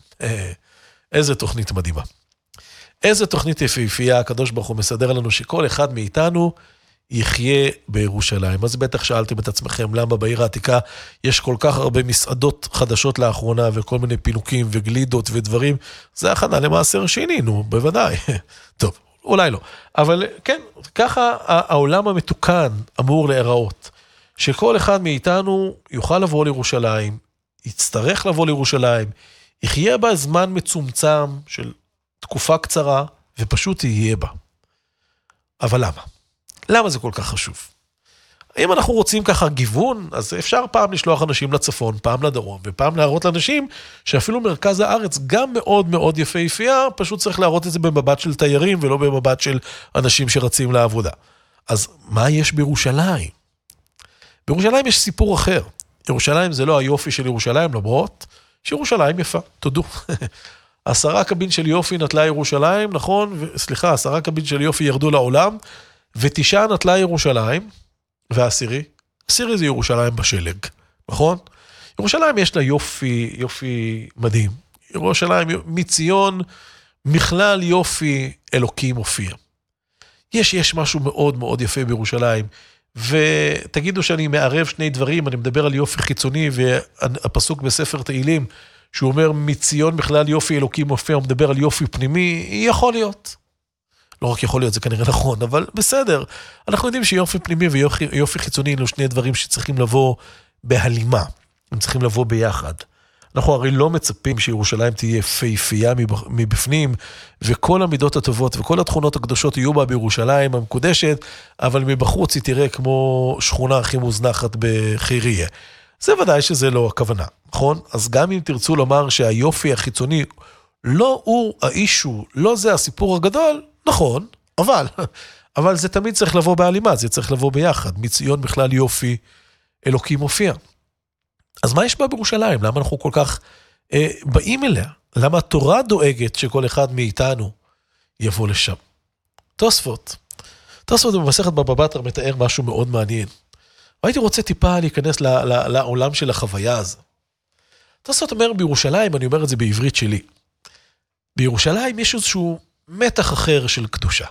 איזה תוכנית מדהימה. איזה תוכנית יפהפייה, הקדוש ברוך הוא מסדר לנו שכל אחד מאיתנו יחיה בירושלים. אז בטח שאלתם את עצמכם, למה בעיר העתיקה יש כל כך הרבה מסעדות חדשות לאחרונה, וכל מיני פינוקים וגלידות ודברים, זה הכנה למעשר שני, נו, בוודאי. טוב, אולי לא. אבל כן, ככה העולם המתוקן אמור להיראות, שכל אחד מאיתנו יוכל לבוא לירושלים, יצטרך לבוא לירושלים, יחיה בה זמן מצומצם של תקופה קצרה, ופשוט יהיה בה. אבל למה? למה זה כל כך חשוב? אם אנחנו רוצים ככה גיוון, אז אפשר פעם לשלוח אנשים לצפון, פעם לדרום, ופעם להראות לאנשים שאפילו מרכז הארץ גם מאוד מאוד יפהפייה, פשוט צריך להראות את זה במבט של תיירים, ולא במבט של אנשים שרצים לעבודה. אז מה יש בירושלים? בירושלים יש סיפור אחר. ירושלים זה לא היופי של ירושלים, למרות שירושלים יפה, תודו. עשרה קבין של יופי נטלה ירושלים, נכון? סליחה, עשרה קבין של יופי ירדו לעולם, ותשעה נטלה ירושלים, והעשירי, עשירי זה ירושלים בשלג, נכון? ירושלים יש לה יופי, יופי מדהים. ירושלים מציון, מכלל יופי אלוקי מופיע. יש, יש משהו מאוד מאוד יפה בירושלים, ותגידו שאני מערב שני דברים, אני מדבר על יופי חיצוני, והפסוק בספר תהילים, שהוא אומר מציון בכלל יופי אלוקי מופיע, הוא מדבר על יופי פנימי, יכול להיות. לא רק יכול להיות, זה כנראה נכון, אבל בסדר. אנחנו יודעים שיופי פנימי ויופי חיצוני, אלו שני דברים שצריכים לבוא בהלימה, הם צריכים לבוא ביחד. אנחנו הרי לא מצפים שירושלים תהיה פהפייה מבפנים, וכל המידות הטובות וכל התכונות הקדושות יהיו בה בירושלים המקודשת, אבל מבחוץ היא תראה כמו שכונה הכי מוזנחת בחירייה. זה ודאי שזה לא הכוונה, נכון? אז גם אם תרצו לומר שהיופי החיצוני לא הוא האישו, לא זה הסיפור הגדול, נכון, אבל, אבל זה תמיד צריך לבוא בהלימה, זה צריך לבוא ביחד, מציון בכלל יופי אלוקי מופיע. אז מה יש בה בירושלים? למה אנחנו כל כך אה, באים אליה? למה התורה דואגת שכל אחד מאיתנו יבוא לשם? תוספות. תוספות במסכת בבא בתרא מתאר משהו מאוד מעניין. והייתי רוצה טיפה להיכנס ל, ל, לעולם של החוויה הזו. תוספות אומר בירושלים, אני אומר את זה בעברית שלי. בירושלים יש איזשהו מתח אחר של קדושה.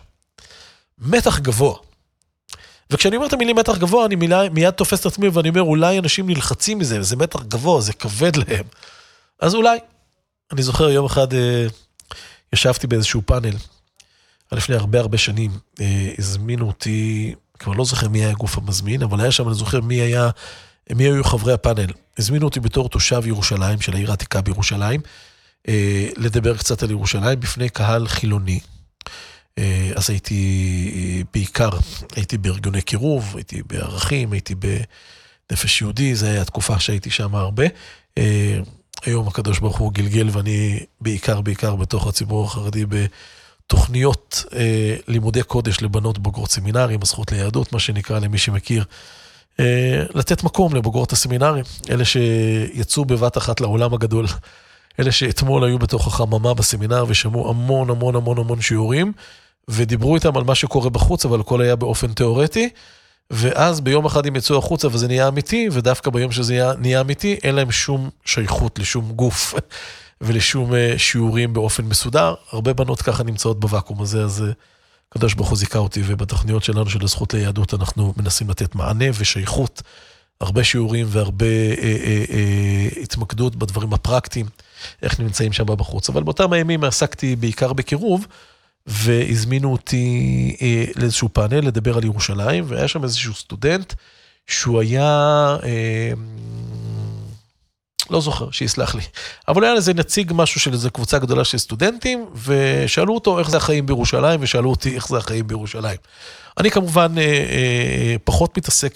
מתח גבוה. וכשאני אומר את המילים מתח גבוה, אני מילה, מיד תופס את עצמי, ואני אומר, אולי אנשים נלחצים מזה, זה מתח גבוה, זה כבד להם. אז אולי, אני זוכר יום אחד, אה, ישבתי באיזשהו פאנל, לפני הרבה הרבה שנים, אה, הזמינו אותי, כבר לא זוכר מי היה הגוף המזמין, אבל היה שם, אני זוכר מי היה, מי היו חברי הפאנל. הזמינו אותי בתור תושב ירושלים, של העיר העתיקה בירושלים, אה, לדבר קצת על ירושלים, בפני קהל חילוני. אז הייתי בעיקר, הייתי בארגוני קירוב, הייתי בערכים, הייתי בנפש יהודי, זו הייתה התקופה שהייתי שם הרבה. היום הקדוש ברוך הוא גלגל, ואני בעיקר, בעיקר בתוך הציבור החרדי, בתוכניות לימודי קודש לבנות בוגרות סמינרים, הזכות ליהדות, מה שנקרא למי שמכיר, לתת מקום לבוגרות הסמינרים, אלה שיצאו בבת אחת לעולם הגדול, אלה שאתמול היו בתוך החממה בסמינר, ושמעו המון המון המון המון שיעורים, ודיברו איתם על מה שקורה בחוץ, אבל הכל היה באופן תיאורטי, ואז ביום אחד הם יצאו החוצה, וזה נהיה אמיתי, ודווקא ביום שזה נהיה אמיתי, אין להם שום שייכות לשום גוף, ולשום שיעורים באופן מסודר. הרבה בנות ככה נמצאות בוואקום הזה, אז קדוש ברוך הוא זיכה אותי, ובתוכניות שלנו של הזכות ליהדות, אנחנו מנסים לתת מענה ושייכות, הרבה שיעורים והרבה אה, אה, אה, התמקדות בדברים הפרקטיים, איך נמצאים שם בחוץ. אבל באותם הימים עסקתי בעיקר בקירוב, והזמינו אותי אה, לאיזשהו פאנל לדבר על ירושלים, והיה שם איזשהו סטודנט, שהוא היה, אה, לא זוכר, שיסלח לי. אבל היה לזה נציג משהו של איזו קבוצה גדולה של סטודנטים, ושאלו אותו איך זה החיים בירושלים, ושאלו אותי איך זה החיים בירושלים. אני כמובן אה, אה, פחות מתעסק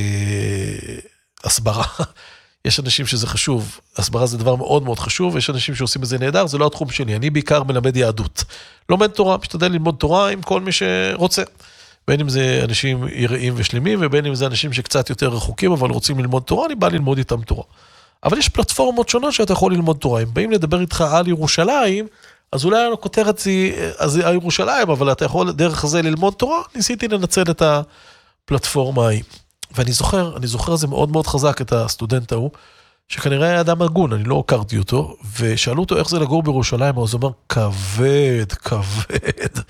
בהסברה. יש אנשים שזה חשוב, הסברה זה דבר מאוד מאוד חשוב, ויש אנשים שעושים את זה נהדר, זה לא התחום שלי. אני בעיקר מלמד יהדות. לומד תורה, משתדל ללמוד תורה עם כל מי שרוצה. בין אם זה אנשים יראים ושלמים, ובין אם זה אנשים שקצת יותר רחוקים, אבל רוצים ללמוד תורה, אני בא ללמוד איתם תורה. אבל יש פלטפורמות שונות שאתה יכול ללמוד תורה. אם באים לדבר איתך על ירושלים, אז אולי אני כותרת זה ירושלים, אבל אתה יכול דרך זה ללמוד תורה, ניסיתי לנצל את הפלטפורמה ההיא. ואני זוכר, אני זוכר זה מאוד מאוד חזק את הסטודנט ההוא, שכנראה היה אדם הגון, אני לא הכרתי אותו, ושאלו אותו איך זה לגור בירושלים, אז הוא אומר, כבד, כבד,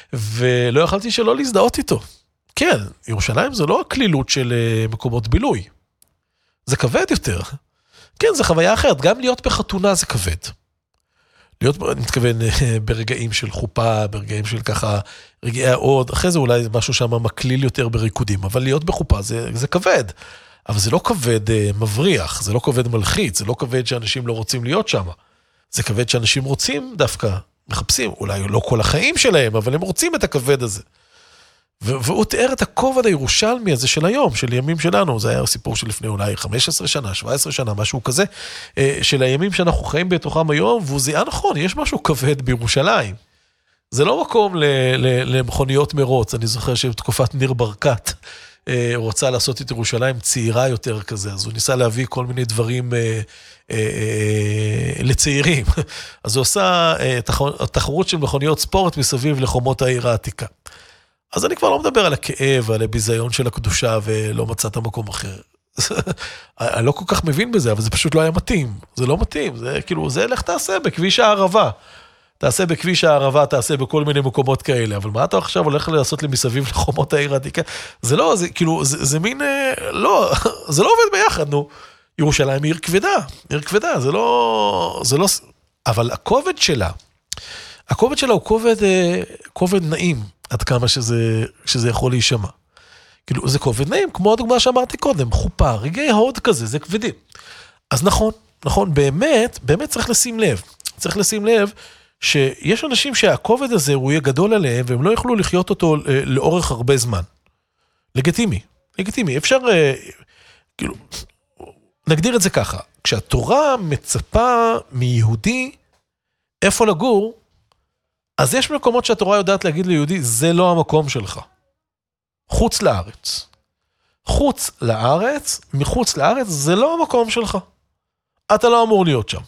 ולא יכלתי שלא להזדהות איתו. כן, ירושלים זה לא הכלילות של מקומות בילוי, זה כבד יותר. כן, זה חוויה אחרת, גם להיות בחתונה זה כבד. להיות, אני מתכוון, ברגעים של חופה, ברגעים של ככה, רגעי העוד, אחרי זה אולי משהו שם מקליל יותר בריקודים, אבל להיות בחופה זה, זה כבד. אבל זה לא כבד מבריח, זה לא כבד מלחיץ, זה לא כבד שאנשים לא רוצים להיות שם. זה כבד שאנשים רוצים דווקא, מחפשים, אולי לא כל החיים שלהם, אבל הם רוצים את הכבד הזה. והוא תיאר את הכובד הירושלמי הזה של היום, של ימים שלנו, זה היה סיפור של לפני אולי חמש עשרה שנה, שבע עשרה שנה, משהו כזה, של הימים שאנחנו חיים בתוכם היום, והוא זיהה נכון, יש משהו כבד בירושלים. זה לא מקום למכוניות מרוץ, אני זוכר שבתקופת ניר ברקת, הוא רוצה לעשות את ירושלים צעירה יותר כזה, אז הוא ניסה להביא כל מיני דברים אה, אה, אה, לצעירים. אז הוא עושה אה, תחרות של מכוניות ספורט מסביב לחומות העיר העתיקה. אז אני כבר לא מדבר על הכאב, על הביזיון של הקדושה, ולא מצאת מקום אחר. אני לא כל כך מבין בזה, אבל זה פשוט לא היה מתאים. זה לא מתאים, זה כאילו, זה לך תעשה בכביש הערבה. תעשה בכביש הערבה, תעשה בכל מיני מקומות כאלה, אבל מה אתה עכשיו הולך לעשות לי מסביב לחומות העיר העתיקה? זה לא, זה כאילו, זה, זה מין, לא, זה לא עובד ביחד, נו. ירושלים היא עיר כבדה, עיר כבדה, זה לא, זה לא, אבל הכובד שלה, הכובד שלה הוא כובד, כובד נעים, עד כמה שזה, שזה יכול להישמע. כאילו, זה כובד נעים, כמו הדוגמה שאמרתי קודם, חופה, רגעי הוד כזה, זה כבדים. אז נכון, נכון, באמת, באמת צריך לשים לב, צריך לשים לב, שיש אנשים שהכובד הזה הוא יהיה גדול עליהם, והם לא יוכלו לחיות אותו לאורך הרבה זמן. לגיטימי, לגיטימי. אפשר, כאילו, נגדיר את זה ככה. כשהתורה מצפה מיהודי איפה לגור, אז יש מקומות שהתורה יודעת להגיד ליהודי, זה לא המקום שלך. חוץ לארץ. חוץ לארץ, מחוץ לארץ, זה לא המקום שלך. אתה לא אמור להיות שם.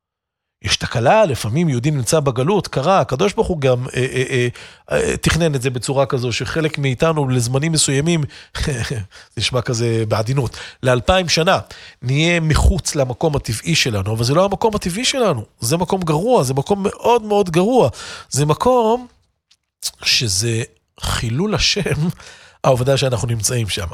יש תקלה, לפעמים יהודי נמצא בגלות, קרה, הקדוש ברוך הוא גם אה, אה, אה, תכנן את זה בצורה כזו, שחלק מאיתנו לזמנים מסוימים, זה נשמע כזה בעדינות, לאלפיים שנה, נהיה מחוץ למקום הטבעי שלנו, אבל זה לא המקום הטבעי שלנו, זה מקום גרוע, זה מקום מאוד מאוד גרוע, זה מקום שזה חילול השם, העובדה שאנחנו נמצאים שם.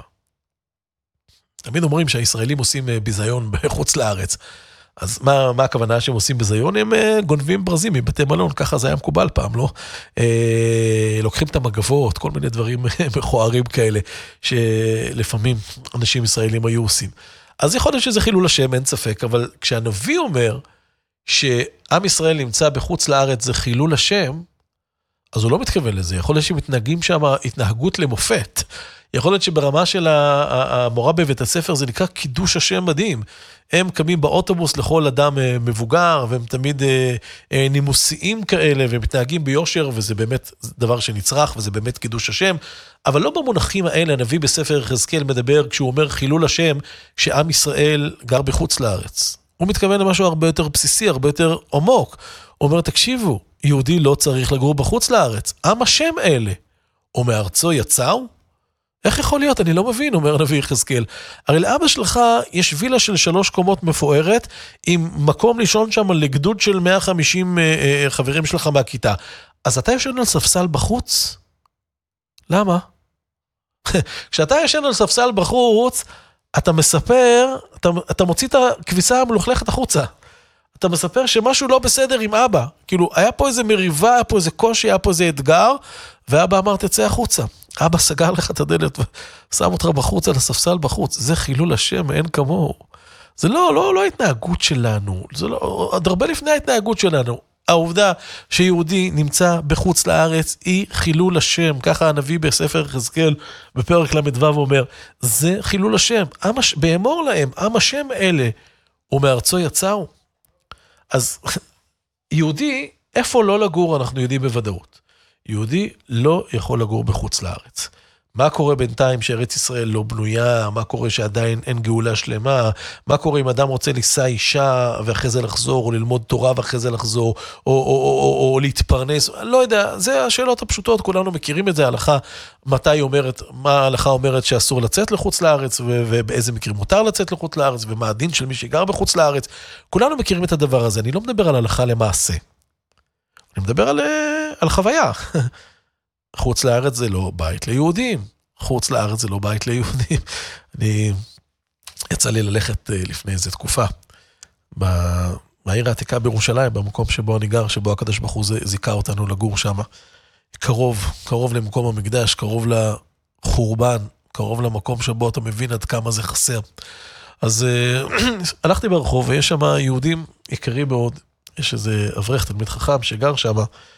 תמיד אומרים שהישראלים עושים ביזיון בחוץ לארץ, אז מה, מה הכוונה שהם עושים בזיון? הם גונבים ברזים מבתי מלון, ככה זה היה מקובל פעם, לא? אה, לוקחים את המגבות, כל מיני דברים מכוערים כאלה, שלפעמים אנשים ישראלים היו עושים. אז יכול להיות שזה חילול השם, אין ספק, אבל כשהנביא אומר שעם ישראל נמצא בחוץ לארץ זה חילול השם, אז הוא לא מתכוון לזה. יכול להיות שמתנהגים שם התנהגות למופת. יכול להיות שברמה של המורה בבית הספר זה נקרא קידוש השם מדהים. הם קמים באוטובוס לכל אדם מבוגר, והם תמיד נימוסיים כאלה, ומתנהגים ביושר, וזה באמת דבר שנצרח, וזה באמת קידוש השם. אבל לא במונחים האלה, הנביא בספר יחזקאל מדבר, כשהוא אומר חילול השם, שעם ישראל גר בחוץ לארץ. הוא מתכוון למשהו הרבה יותר בסיסי, הרבה יותר עמוק. הוא אומר, תקשיבו, יהודי לא צריך לגור בחוץ לארץ. עם השם אלה. או מארצו יצאו? איך יכול להיות? אני לא מבין, אומר נביא יחזקאל. הרי לאבא שלך יש וילה של שלוש קומות מפוארת, עם מקום לישון שם לגדוד של מאה וחמישים אה, חברים שלך מהכיתה. אז אתה ישן על ספסל בחוץ? למה? כשאתה ישן על ספסל בחוץ, אתה מספר, אתה, אתה מוציא את הכביסה המלוכלכת החוצה. אתה מספר שמשהו לא בסדר עם אבא. כאילו, היה פה איזה מריבה, היה פה איזה קושי, היה פה איזה אתגר, ואבא אמר, תצא החוצה. אבא סגר לך את הדלת ושם אותך בחוץ על הספסל בחוץ. זה חילול השם, אין כמוהו. זה לא, לא, לא ההתנהגות שלנו, זה לא, עוד הרבה לפני ההתנהגות שלנו. העובדה שיהודי נמצא בחוץ לארץ היא חילול השם, ככה הנביא בספר יחזקאל בפרק למדו אומר, זה חילול השם, באמור להם, עם השם אלה, ומארצו יצאו. אז יהודי, איפה לא לגור אנחנו יודעים בוודאות. יהודי לא יכול לגור בחוץ לארץ. מה קורה בינתיים שארץ ישראל לא בנויה, מה קורה שעדיין אין גאולה שלמה, מה קורה אם אדם רוצה לישא אישה ואחרי זה לחזור, או ללמוד תורה ואחרי זה לחזור, או, או, או, או, או להתפרנס, לא יודע, זה השאלות הפשוטות, כולנו מכירים את זה, ההלכה, מתי אומרת, מה ההלכה אומרת שאסור לצאת לחוץ לארץ, ו- ובאיזה מקרים מותר לצאת לחוץ לארץ, ומה הדין של מי שגר בחוץ לארץ, כולנו מכירים את הדבר הזה, אני לא מדבר על הלכה למעשה, אני מדבר על, על חוויה, חוץ לארץ זה לא בית ליהודים, חוץ לארץ זה לא בית ליהודים. אני יצא לי ללכת לפני איזו תקופה, בעיר העתיקה בירושלים, במקום שבו אני גר, שבו הקדוש ברוך הוא זיכה אותנו לגור שם, קרוב, קרוב למקום המקדש, קרוב לחורבן, קרוב למקום שבו אתה מבין עד כמה זה חסר. אז הלכתי ברחוב, ויש שם יהודים יקרים מאוד, יש איזה אברך תלמיד חכם שגר שם,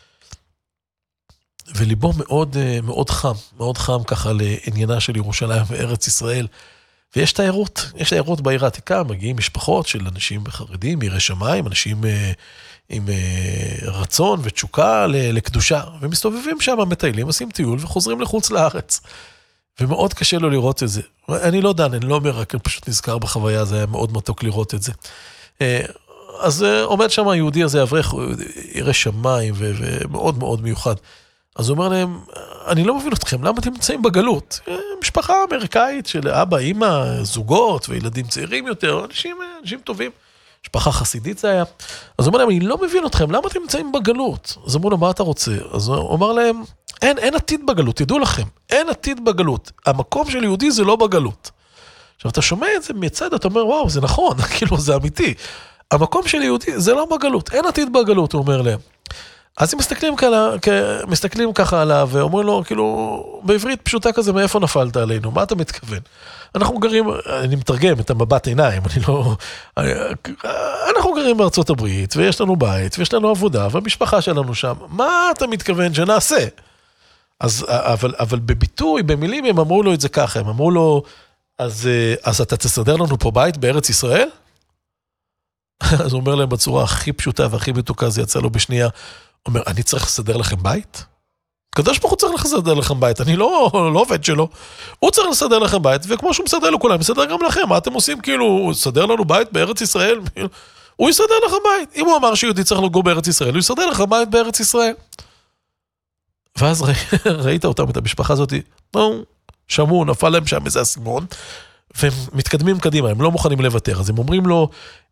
וליבו מאוד, מאוד חם, מאוד חם ככה לעניינה של ירושלים וארץ ישראל. ויש תיירות, יש תיירות בעיר העתיקה, מגיעים משפחות של אנשים חרדים, יראי שמיים, אנשים עם רצון ותשוקה לקדושה, ומסתובבים שם, מטיילים, עושים טיול וחוזרים לחוץ לארץ. ומאוד קשה לו לראות את זה. אני לא דן, אני לא אומר, רק אני פשוט נזכר בחוויה, זה היה מאוד מתוק לראות את זה. אז עומד שם היהודי הזה, אברך, יראי שמיים, ומאוד מאוד מיוחד. אז הוא אומר להם, אני לא מבין אתכם, למה אתם נמצאים בגלות? משפחה אמריקאית של אבא, אמא, זוגות וילדים צעירים יותר, אנשים, אנשים טובים. משפחה חסידית זה היה. אז הוא אומר להם, אני לא מבין אתכם, למה אתם נמצאים בגלות? אז אמרו לו, מה אתה רוצה? אז הוא אומר להם, אין, אין עתיד בגלות, תדעו לכם, אין עתיד בגלות. המקום של יהודי זה לא בגלות. עכשיו, אתה שומע את זה מצד, אתה אומר, וואו, זה נכון, כאילו, זה אמיתי. המקום של יהודי זה לא בגלות, אין עתיד בגלות, הוא אומר להם. אז הם מסתכלים, כאלה, מסתכלים ככה עליו, ואומרים לו, כאילו, בעברית פשוטה כזה, מאיפה נפלת עלינו? מה אתה מתכוון? אנחנו גרים, אני מתרגם את המבט עיניים, אני לא... אנחנו גרים בארצות הברית, ויש לנו בית, ויש לנו עבודה, והמשפחה שלנו שם. מה אתה מתכוון שנעשה? אז, אבל, אבל בביטוי, במילים, הם אמרו לו את זה ככה, הם אמרו לו, אז, אז אתה תסדר לנו פה בית בארץ ישראל? אז הוא אומר להם בצורה הכי פשוטה והכי מתוקה, זה יצא לו בשנייה, הוא אומר, אני צריך לסדר לכם בית? קדוש ברוך הוא צריך לסדר לכם בית, אני לא, לא עובד שלו. הוא צריך לסדר לכם בית, וכמו שהוא מסדר לכולם, מסדר גם לכם. מה אתם עושים? כאילו, הוא יסדר לנו בית בארץ ישראל? הוא יסדר לכם בית. אם הוא אמר שיהודי צריך לגור בארץ ישראל, הוא יסדר לכם בית בארץ ישראל. ואז ראי, ראית אותם, את המשפחה הזאת, שמעו, נפל להם שם איזה אסימון, והם מתקדמים קדימה, הם לא מוכנים לוותר. אז הם אומרים לו,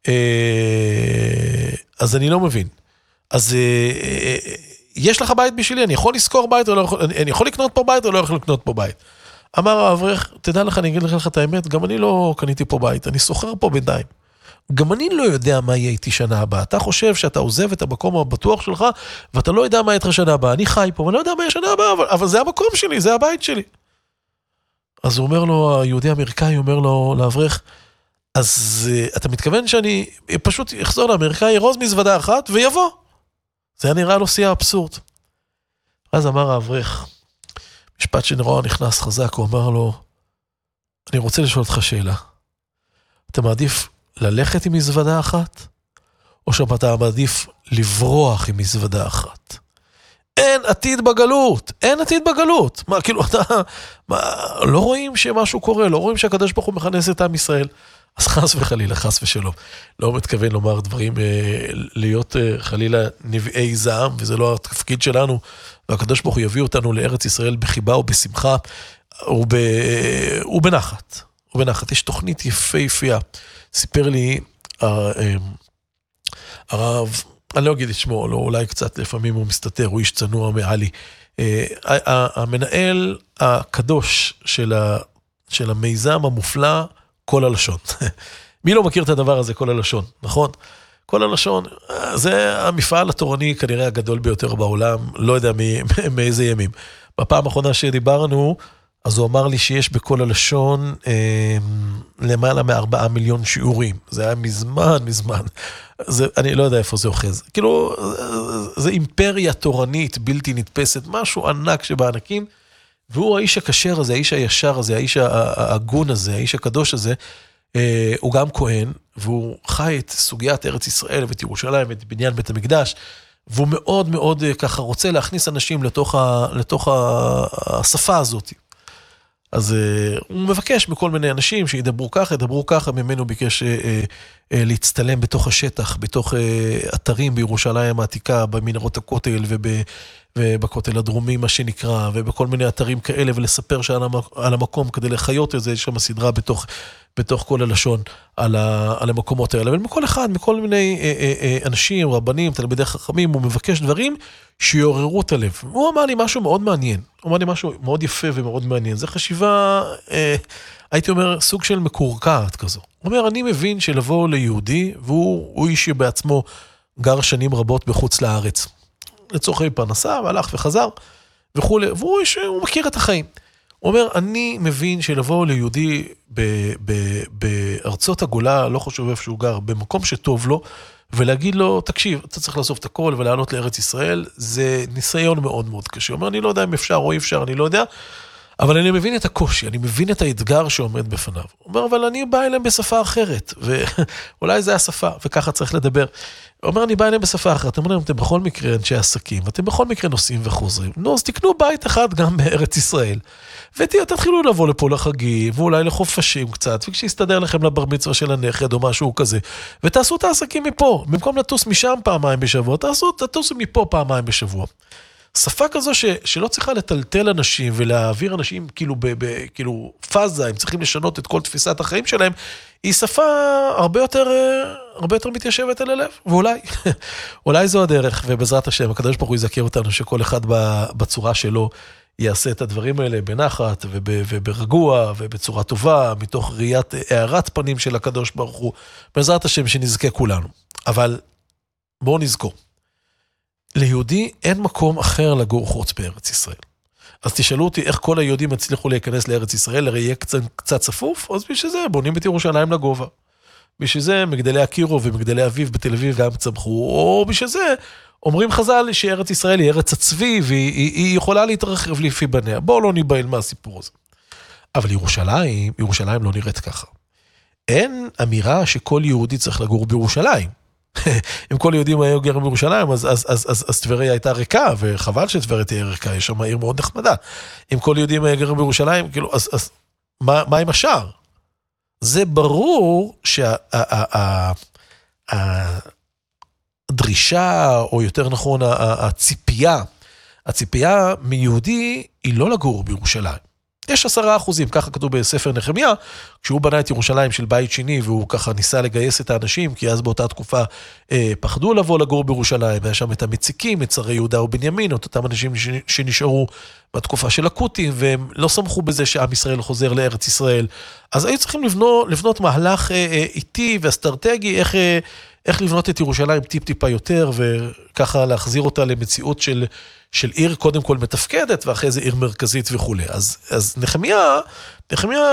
אז אני לא מבין. אז יש לך בית בשבילי, אני יכול לזכור בית, או לא יכול, אני יכול לקנות פה בית, או לא יכול לקנות פה בית. אמר האברך, תדע לך, אני אגיד לך את האמת, גם אני לא קניתי פה בית, אני סוחר פה בינתיים. גם אני לא יודע מה יהיה איתי שנה הבאה. אתה חושב שאתה עוזב את המקום הבטוח שלך, ואתה לא יודע מה יהיה איתך שנה הבאה. אני חי פה, ואני לא יודע מה יהיה שנה הבאה, אבל, אבל זה המקום שלי, זה הבית שלי. אז הוא אומר לו, היהודי האמריקאי אומר לו, לאברך, אז אתה מתכוון שאני פשוט יחזור לאמריקאי, ירוז מזוודה אחת ויבוא. זה נראה לו שיא האבסורד. אז אמר האברך, משפט שנראה נכנס חזק, הוא אמר לו, אני רוצה לשאול אותך שאלה. אתה מעדיף ללכת עם מזוודה אחת, או שאתה מעדיף לברוח עם מזוודה אחת? אין עתיד בגלות, אין עתיד בגלות. מה, כאילו, אתה, מה, לא רואים שמשהו קורה, לא רואים שהקדוש ברוך הוא מכנס את עם ישראל. אז חס וחלילה, חס ושלום. לא מתכוון לומר דברים, להיות חלילה נביאי זעם, וזה לא התפקיד שלנו, והקדוש ברוך הוא יביא אותנו לארץ ישראל בחיבה ובשמחה, ובנחת. ובנחת. יש תוכנית יפהפייה. סיפר לי הרב, אני לא אגיד את שמו, לא, אולי קצת לפעמים הוא מסתתר, הוא איש צנוע מעלי. המנהל הקדוש של, ה, של המיזם המופלא, כל הלשון. מי לא מכיר את הדבר הזה, כל הלשון, נכון? כל הלשון, זה המפעל התורני כנראה הגדול ביותר בעולם, לא יודע מאיזה ימים. בפעם האחרונה שדיברנו, אז הוא אמר לי שיש בכל הלשון אה, למעלה מארבעה מיליון שיעורים. זה היה מזמן, מזמן. זה, אני לא יודע איפה זה אוחז. כאילו, זה אימפריה תורנית, בלתי נתפסת, משהו ענק שבענקים, והוא האיש הקשר הזה, האיש הישר הזה, האיש ההגון הזה, האיש הקדוש הזה, אה, הוא גם כהן, והוא חי את סוגיית ארץ ישראל ואת ירושלים, את בניין בית המקדש, והוא מאוד מאוד ככה רוצה להכניס אנשים לתוך, ה, לתוך ה, השפה הזאת. אז uh, הוא מבקש מכל מיני אנשים שידברו ככה, ידברו ככה, ממנו ביקש uh, uh, uh, להצטלם בתוך השטח, בתוך uh, אתרים בירושלים העתיקה, במנהרות הכותל וב, ובכותל הדרומי, מה שנקרא, ובכל מיני אתרים כאלה, ולספר שעל המק, על המקום כדי לחיות את זה, יש שם סדרה בתוך, בתוך כל הלשון על, ה, על המקומות האלה. אבל מכל אחד, מכל מיני uh, uh, uh, אנשים, רבנים, תלמידי חכמים, הוא מבקש דברים שיעוררו את הלב. הוא אמר לי משהו מאוד מעניין, הוא אמר לי משהו מאוד יפה ומאוד מעניין, זה חשיבה, אה, הייתי אומר, סוג של מקורקעת כזו. הוא אומר, אני מבין שלבוא ליהודי, והוא איש שבעצמו גר שנים רבות בחוץ לארץ, לצורכי פרנסה, והלך וחזר, וכו', והוא איש, הוא מכיר את החיים. הוא אומר, אני מבין שלבוא ליהודי ב, ב, בארצות הגולה, לא חושב איפה שהוא גר, במקום שטוב לו, ולהגיד לו, תקשיב, אתה צריך לעזוב את הכל ולעלות לארץ ישראל, זה ניסיון מאוד מאוד קשה. הוא אומר, אני לא יודע אם אפשר או אי אפשר, אני לא יודע, אבל אני מבין את הקושי, אני מבין את האתגר שעומד בפניו. הוא אומר, אבל אני בא אליהם בשפה אחרת, ואולי זה השפה, וככה צריך לדבר. הוא אומר, אני בא אליהם בשפה אחרת, אתם אומרים, אתם בכל מקרה אנשי עסקים, אתם בכל מקרה נוסעים וחוזרים, נו, אז תקנו בית אחד גם בארץ ישראל, ותתחילו לבוא לפה לחגים, ואולי לחופשים קצת, וכשיסתדר לכם לבר מצווה של הנכד או משהו כזה, ותעשו את העסקים מפה, במקום לטוס משם פעמיים בשבוע, תעשו, תטוסו מפה פעמיים בשבוע. שפה כזו ש, שלא צריכה לטלטל אנשים ולהעביר אנשים כאילו, ב, ב, כאילו פאזה, הם צריכים לשנות את כל תפיסת החיים שלהם, היא שפה הרבה יותר, הרבה יותר מתיישבת אל הלב, ואולי, אולי זו הדרך, ובעזרת השם, הקדוש ברוך הוא יזכיר אותנו שכל אחד בצורה שלו יעשה את הדברים האלה בנחת וברגוע ובצורה טובה, מתוך ראיית הערת פנים של הקדוש ברוך הוא, בעזרת השם שנזכה כולנו. אבל בואו נזכור. ליהודי אין מקום אחר לגור חוץ בארץ ישראל. אז תשאלו אותי איך כל היהודים הצליחו להיכנס לארץ ישראל, הרי יהיה קצת, קצת צפוף, אז בשביל זה בונים את ירושלים לגובה. בשביל זה מגדלי הקירו ומגדלי אביב בתל אביב גם צמחו, או בשביל זה אומרים חז"ל שארץ ישראל היא ארץ הצבי, והיא היא, היא יכולה להתרחב לפי בניה. בואו לא ניבהל מהסיפור הזה. אבל ירושלים, ירושלים לא נראית ככה. אין אמירה שכל יהודי צריך לגור בירושלים. אם כל יהודים היו גרים בירושלים, אז, אז, אז, אז, אז טבריה הייתה ריקה, וחבל שטבריה תהיה ריקה, יש שם עיר מאוד נחמדה. אם כל יהודים היו גרים בירושלים, כאילו, אז, אז מה, מה עם השאר? זה ברור שהדרישה, או יותר נכון, הציפייה, הציפייה מיהודי היא לא לגור בירושלים. יש עשרה אחוזים, ככה כתוב בספר נחמיה, כשהוא בנה את ירושלים של בית שני, והוא ככה ניסה לגייס את האנשים, כי אז באותה תקופה אה, פחדו לבוא לגור בירושלים, היה שם את המציקים, את שרי יהודה ובנימין, את אותם אנשים שנשארו בתקופה של הקוטים, והם לא שמחו בזה שעם ישראל חוזר לארץ ישראל, אז היו צריכים לבנות, לבנות מהלך אה, אה, איטי ואסטרטגי, איך, אה, איך לבנות את ירושלים טיפ טיפה יותר, וככה להחזיר אותה למציאות של... של עיר קודם כל מתפקדת, ואחרי זה עיר מרכזית וכו'. אז, אז נחמיה, נחמיה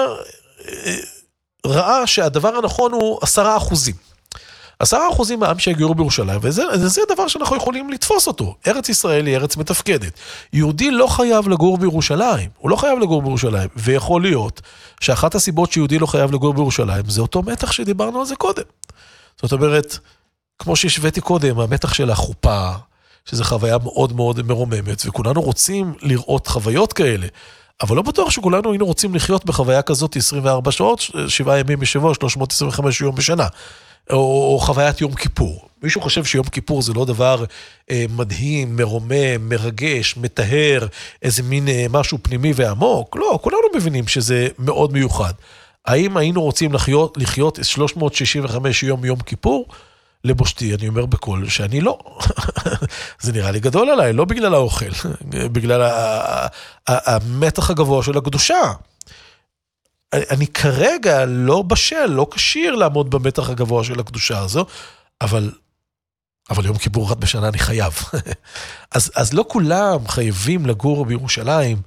ראה שהדבר הנכון הוא עשרה אחוזים. עשרה אחוזים מהעם שהגיעו בירושלים, וזה זה הדבר שאנחנו יכולים לתפוס אותו. ארץ ישראל היא ארץ מתפקדת. יהודי לא חייב לגור בירושלים, הוא לא חייב לגור בירושלים, ויכול להיות שאחת הסיבות שיהודי לא חייב לגור בירושלים, זה אותו מתח שדיברנו על זה קודם. זאת אומרת, כמו שהשוויתי קודם, המתח של החופה, שזו חוויה מאוד מאוד מרוממת, וכולנו רוצים לראות חוויות כאלה, אבל לא בטוח שכולנו היינו רוצים לחיות בחוויה כזאת עשרים וארבע שעות, שבעה ימים בשבוע, שלוש מאות עשרים וחמש יום בשנה, או, או חוויית יום כיפור. מישהו חושב שיום כיפור זה לא דבר אה, מדהים, מרומם, מרגש, מטהר, איזה מין אה, משהו פנימי ועמוק? לא, כולנו מבינים שזה מאוד מיוחד. האם היינו רוצים לחיות, לחיות שלוש מאות שישים וחמש יום יום כיפור? לבושתי, אני אומר בכל שאני לא. זה נראה לי גדול עליי, לא בגלל האוכל, בגלל המתח הגבוה של הקדושה. אני כרגע לא בשל, לא קשיר לעמוד במתח הגבוה של הקדושה הזו, אבל, אבל יום כיפור אחת בשנה אני חייב. אז, אז לא כולם חייבים לגור בירושלים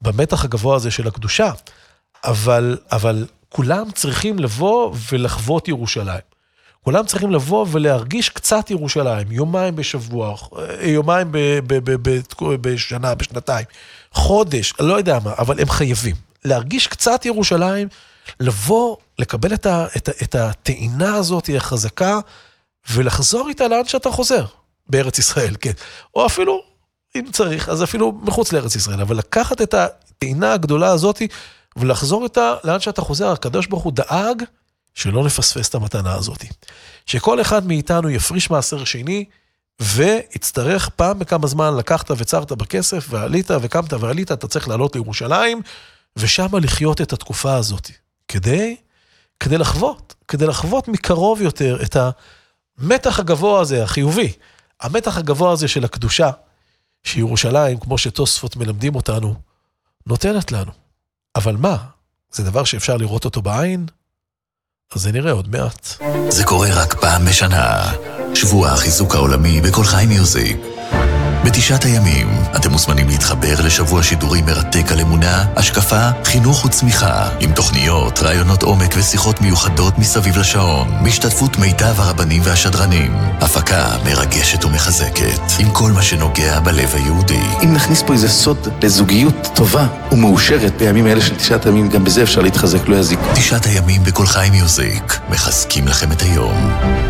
במתח הגבוה הזה של הקדושה, אבל, אבל כולם צריכים לבוא ולחוות ירושלים. כולם צריכים לבוא ולהרגיש קצת ירושלים, יומיים בשבוע, יומיים ב, ב, ב, ב, בשנה, בשנתיים, חודש, לא יודע מה, אבל הם חייבים. להרגיש קצת ירושלים, לבוא, לקבל את, ה, את, ה, את הטעינה הזאת, החזקה, ולחזור איתה לאן שאתה חוזר, בארץ ישראל, כן. או אפילו, אם צריך, אז אפילו מחוץ לארץ ישראל, אבל לקחת את הטעינה הגדולה הזאת, ולחזור איתה לאן שאתה חוזר, הקדוש ברוך הוא דאג, שלא נפספס את המתנה הזאת. שכל אחד מאיתנו יפריש מעשר שני, ויצטרך פעם בכמה זמן לקחת וצרת בכסף, ועלית וקמת ועלית, אתה צריך לעלות לירושלים, ושם לחיות את התקופה הזאת. כדי, כדי לחוות, כדי לחוות מקרוב יותר את המתח הגבוה הזה, החיובי, המתח הגבוה הזה של הקדושה, שירושלים, כמו שתוספות מלמדים אותנו, נותנת לנו. אבל מה? זה דבר שאפשר לראות אותו בעין? אז זה נראה עוד מעט. זה קורה רק פעם בשנה. שבוע החיזוק העולמי בכל חי מיוזיק. בתשעת הימים אתם מוזמנים להתחבר לשבוע שידורים מרתק על אמונה, השקפה, חינוך וצמיחה, עם תוכניות, רעיונות עומק ושיחות מיוחדות מסביב לשעון, בהשתתפות מיטב הרבנים והשדרנים, הפקה מרגשת ומחזקת, עם כל מה שנוגע בלב היהודי. אם נכניס פה איזה סוד לזוגיות טובה ומאושרת בימים האלה של תשעת הימים, גם בזה אפשר להתחזק, לא יזיק. תשעת הימים בכל חי מיוזיק, מחזקים לכם את היום.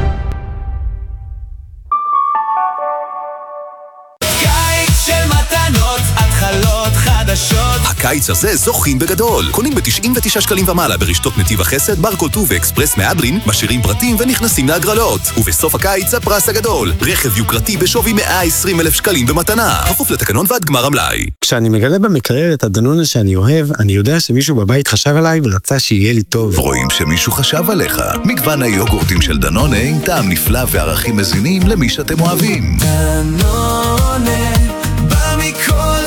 הקיץ הזה זוכים בגדול. קונים ב-תשעים ותשעה שקלים ומעלה ברשתות נתיב החסד, ברקוטו ואקספרס מהדרין, משאירים פרטים ונכנסים להגרלות. ובסוף הקיץ הפרס הגדול, רכב יוקרתי בשווי מאה ועשרים אלף שקלים במתנה, כפוף לתקנון ועד גמר המלאי. כשאני מגלה במקרר את הדנונה שאני אוהב, אני יודע שמישהו בבית חשב עליי ורצה שיהיה לי טוב. רואים שמישהו חשב עליך. מגוון היוגורטים של דנונה עם טעם נפלא וערכים מזינים למי שאתם אוהבים. דנונה, בא מכל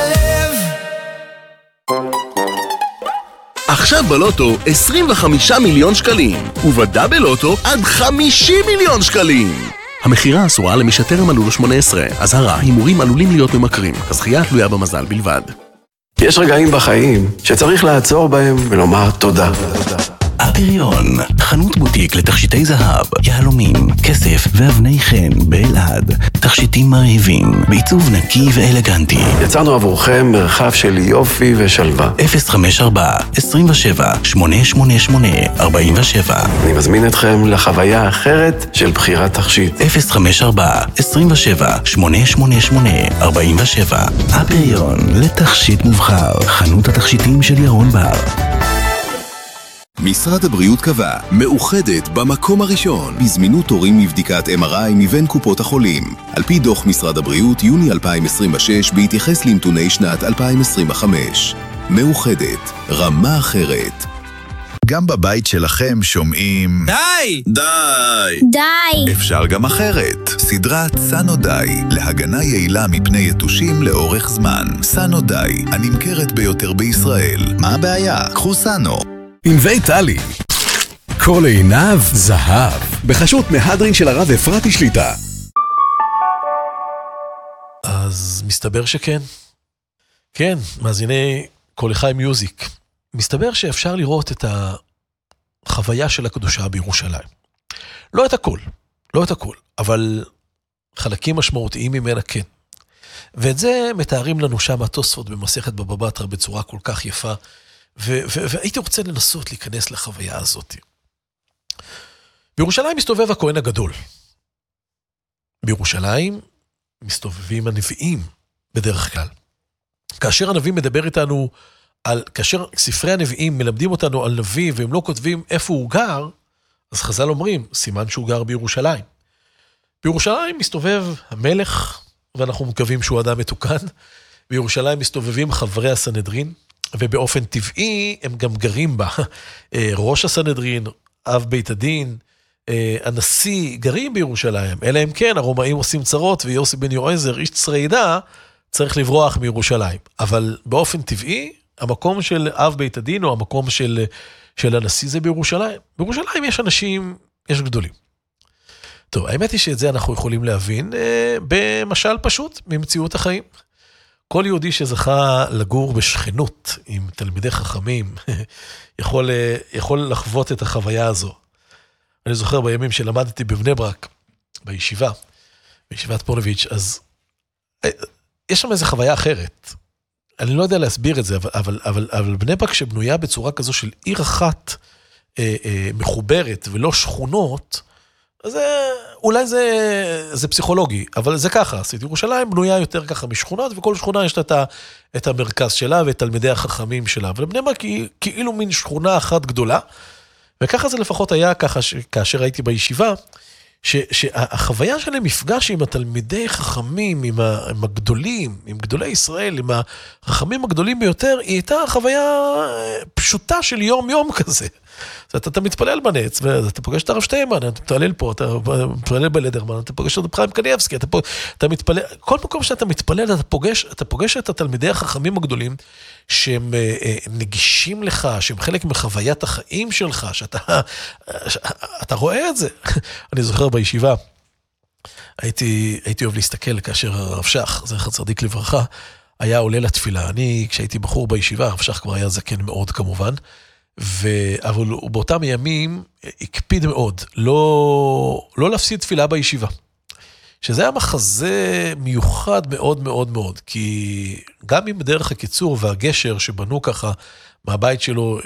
עכשיו בלוטו עשרים וחמישה מיליון שקלים, ובדאבל לוטו עד חמישים מיליון שקלים. המחירה אסורה למי שטרם מלאו לו שמונה עשרה, אזהרה, הימורים עלולים להיות ממכרים, הזכייה תלויה במזל בלבד. יש רגעים בחיים שצריך לעצור בהם ולומר תודה. הפריון, חנות בוטיק לתכשיטי זהב, יהלומים, כסף ואבני חן באלעד. תכשיטים מרהיבים, בעיצוב נקי ואלגנטי. יצרנו עבורכם מרחב של יופי ושלווה. אפס חמש ארבע, עשרים ושבע, שמונה שמונה שמונה, ארבעים ושבע. אני מזמין אתכם לחוויה אחרת של בחירת תכשיט. אפס חמש ארבע, עשרים ושבע, שמונה שמונה שמונה, ארבעים ושבע. הפריון, לתכשיט מובחר, חנות התכשיטים של ירון בר. משרד הבריאות קבע, מאוחדת במקום הראשון, בזמינות תורים מבדיקת אם אר איי מבין קופות החולים. על פי דוח משרד הבריאות, יוני אלפיים עשרים ושש, בהתייחס לנתוני שנת אלפיים עשרים וחמש. מאוחדת, רמה אחרת. גם בבית שלכם שומעים... די! די! די! אפשר גם אחרת. סדרת סנו די, להגנה יעילה מפני יתושים לאורך זמן. סנו די, הנמכרת ביותר בישראל. מה הבעיה? קחו סנו. ענבי טלי. כל עיניו זהב. בחשות מהדרין של הרב אפרתי שליטה. אז מסתבר שכן. כן, מאזיני כל חי מיוזיק. מסתבר שאפשר לראות את החוויה של הקדושה בירושלים. לא את הכל, לא את הכל, אבל חלקים משמעותיים ממנה כן. ואת זה מתארים לנו שם התוספות במסכת בבא בתרא בצורה כל כך יפה, ו- ו- והייתי רוצה לנסות להיכנס לחוויה הזאת. בירושלים מסתובב הכהן הגדול. בירושלים מסתובבים הנביאים בדרך כלל. כאשר הנביא מדבר איתנו, על, כאשר ספרי הנביאים מלמדים אותנו על נביא והם לא כותבים איפה הוא גר, אז חז"ל אומרים, סימן שהוא גר בירושלים. בירושלים מסתובב המלך, ואנחנו מקווים שהוא אדם מתוקן. בירושלים מסתובבים חברי הסנהדרין, ובאופן טבעי הם גם גרים בה. ראש הסנהדרין, אב בית הדין, הנשיא, גרים בירושלים. אלא אם כן, הרומאים עושים צרות, ויוסי בן יועזר, איש צריידה, צריך לברוח מירושלים. אבל באופן טבעי, המקום של אב בית הדין, או המקום של, של הנשיא, זה בירושלים. בירושלים יש אנשים, יש גדולים. טוב, האמת היא שאת זה אנחנו יכולים להבין, אה, במשל פשוט, ממציאות החיים. כל יהודי שזכה לגור בשכנות עם תלמידי חכמים, יכול, יכול לחוות את החוויה הזו. אני זוכר בימים שלמדתי בבני ברק, בישיבה, בישיבת פונוביץ', אז יש שם איזו חוויה אחרת. אני לא יודע להסביר את זה, אבל, אבל, אבל, אבל בני ברק שבנויה בצורה כזו של עיר אחת אה, אה, מחוברת ולא שכונות, אז אולי זה, זה פסיכולוגי, אבל זה ככה, עשית ירושלים בנויה יותר ככה משכונות, וכל שכונה יש את, את המרכז שלה ואת תלמידי החכמים שלה, אבל בני ברק היא כאילו מין שכונה אחת גדולה, וככה זה לפחות היה ככה, כאשר הייתי בישיבה, ש, שהחוויה של המפגש עם התלמידי חכמים, עם, ה, עם הגדולים, עם גדולי ישראל, עם החכמים הגדולים ביותר, היא הייתה חוויה פשוטה של יום יום כזה. אתה, אתה מתפלל בנץ, ואתה פוגש את הרב שטיימן, אתה מתפלל פה, אתה מתפלל בלדרמן, אתה פוגש את חיים קניאבסקי, אתה, אתה מתפלל, כל מקום שאתה מתפלל, אתה פוגש, אתה פוגש את התלמידי החכמים הגדולים, שהם נגישים לך, שהם חלק מחוויית החיים שלך, שאתה אתה רואה את זה. אני זוכר בישיבה, הייתי, הייתי אוהב להסתכל כאשר הרב שח, זכר צדיק לברכה, היה עולה לתפילה. אני, כשהייתי בחור בישיבה, הרב שח כבר היה זקן מאוד כמובן, ו... אבל באותם ימים הקפיד מאוד, לא, לא להפסיד תפילה בישיבה. שזה היה מחזה מיוחד מאוד מאוד מאוד, כי גם אם בדרך הקיצור והגשר שבנו ככה מהבית שלו,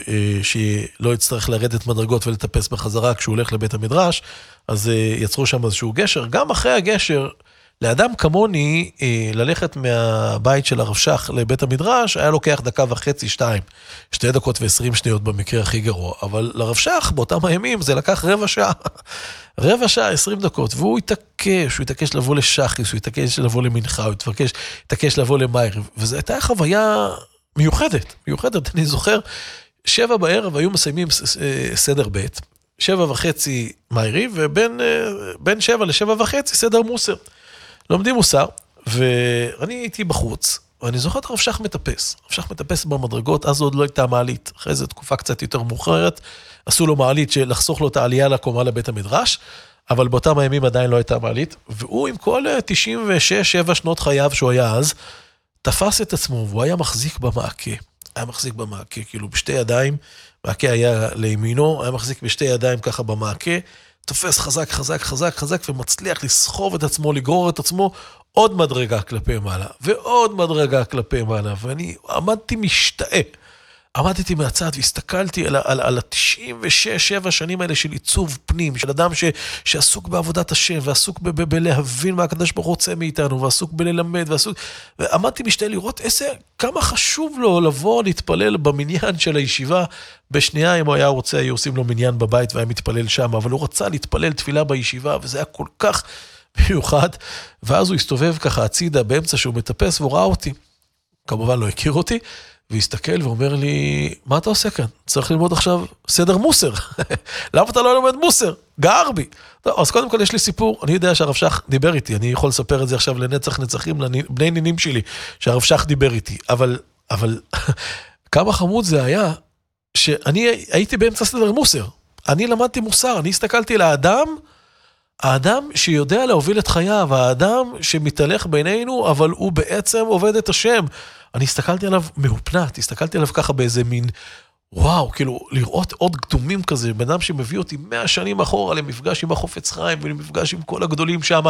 שלא יצטרך לרדת מדרגות ולטפס בחזרה כשהוא הולך לבית המדרש, אז יצרו שם איזשהו גשר. גם אחרי הגשר, לאדם כמוני, ללכת מהבית של הרב שח לבית המדרש, היה לוקח דקה וחצי, שתיים, שתי דקות ועשרים שניות במקרה הכי גרוע, אבל לרב שח באותם הימים זה לקח רבע שעה, רבע שעה, עשרים דקות, והוא התעקש, הוא התעקש לבוא לשחיס, הוא התעקש לבוא למנחה, הוא התעקש, התעקש לבוא למיירב, וזו הייתה חוויה מיוחדת, מיוחדת, אני זוכר, שבע בערב היו מסיימים סדר בית, שבע וחצי מייריב, ובין בין שבע לשבע וחצי סדר מוסר. לומדים מוסר, ואני הייתי בחוץ, ואני זוכר את הרב שח מטפס, הרב שח מטפס במדרגות, אז עוד לא הייתה מעלית, אחרי זה תקופה קצת יותר מאוחרת, עשו לו מעלית שלחסוך לו את העלייה לקומה לבית המדרש, אבל באותם הימים עדיין לא הייתה מעלית, והוא עם כל תשעים ושש שבע שנות חייו שהוא היה אז, תפס את עצמו, והוא היה מחזיק במעקה, היה מחזיק במעקה, כאילו בשתי ידיים, מעקה היה לימינו, היה מחזיק בשתי ידיים ככה במעקה, תופס חזק, חזק, חזק, חזק, ומצליח לסחוב את עצמו, לגרור את עצמו, עוד מדרגה כלפי מעלה, ועוד מדרגה כלפי מעלה, ואני עמדתי משתאה, עמדתי מהצד והסתכלתי על, על, על ה-תשעים ושש שבע שנים האלה של עיצוב פנים, של אדם ש, שעסוק בעבודת השם, ועסוק ב, ב, בלהבין מה הקדוש ברוך הוא רוצה מאיתנו, ועסוק בללמד, ועסוק, ועמדתי משתאה לראות איזה, כמה חשוב לו לבוא להתפלל במניין של הישיבה, בשנייה אם הוא היה רוצה, היו עושים לו מניין בבית והיה מתפלל שם, אבל הוא רצה להתפלל תפילה בישיבה, וזה היה כל כך מיוחד, ואז הוא הסתובב ככה הצידה באמצע שהוא מטפס, והוא ראה אותי, כמובן לא הכיר אותי, והסתכל ואומר לי, מה אתה עושה כאן? צריך ללמוד עכשיו סדר מוסר. למה אתה לא לומד מוסר? גער בי. טוב, אז קודם כל יש לי סיפור, אני יודע שהרב שח דיבר איתי, אני יכול לספר את זה עכשיו לנצח נצחים, לבני נינים שלי, שהרב שח דיבר איתי, אבל, אבל כמה חמוד זה היה, שאני הייתי באמצע סדר מוסר. אני למדתי מוסר, אני הסתכלתי לאדם, האדם שיודע להוביל את חייו, האדם שמתהלך בינינו, אבל הוא בעצם עובד את השם. אני הסתכלתי עליו מהופנת, הסתכלתי עליו ככה באיזה מין, וואו, כאילו, לראות עוד קדומים כזה, בן אדם שמביא אותי מאה שנים אחורה למפגש עם החופץ חיים, ולמפגש עם כל הגדולים שם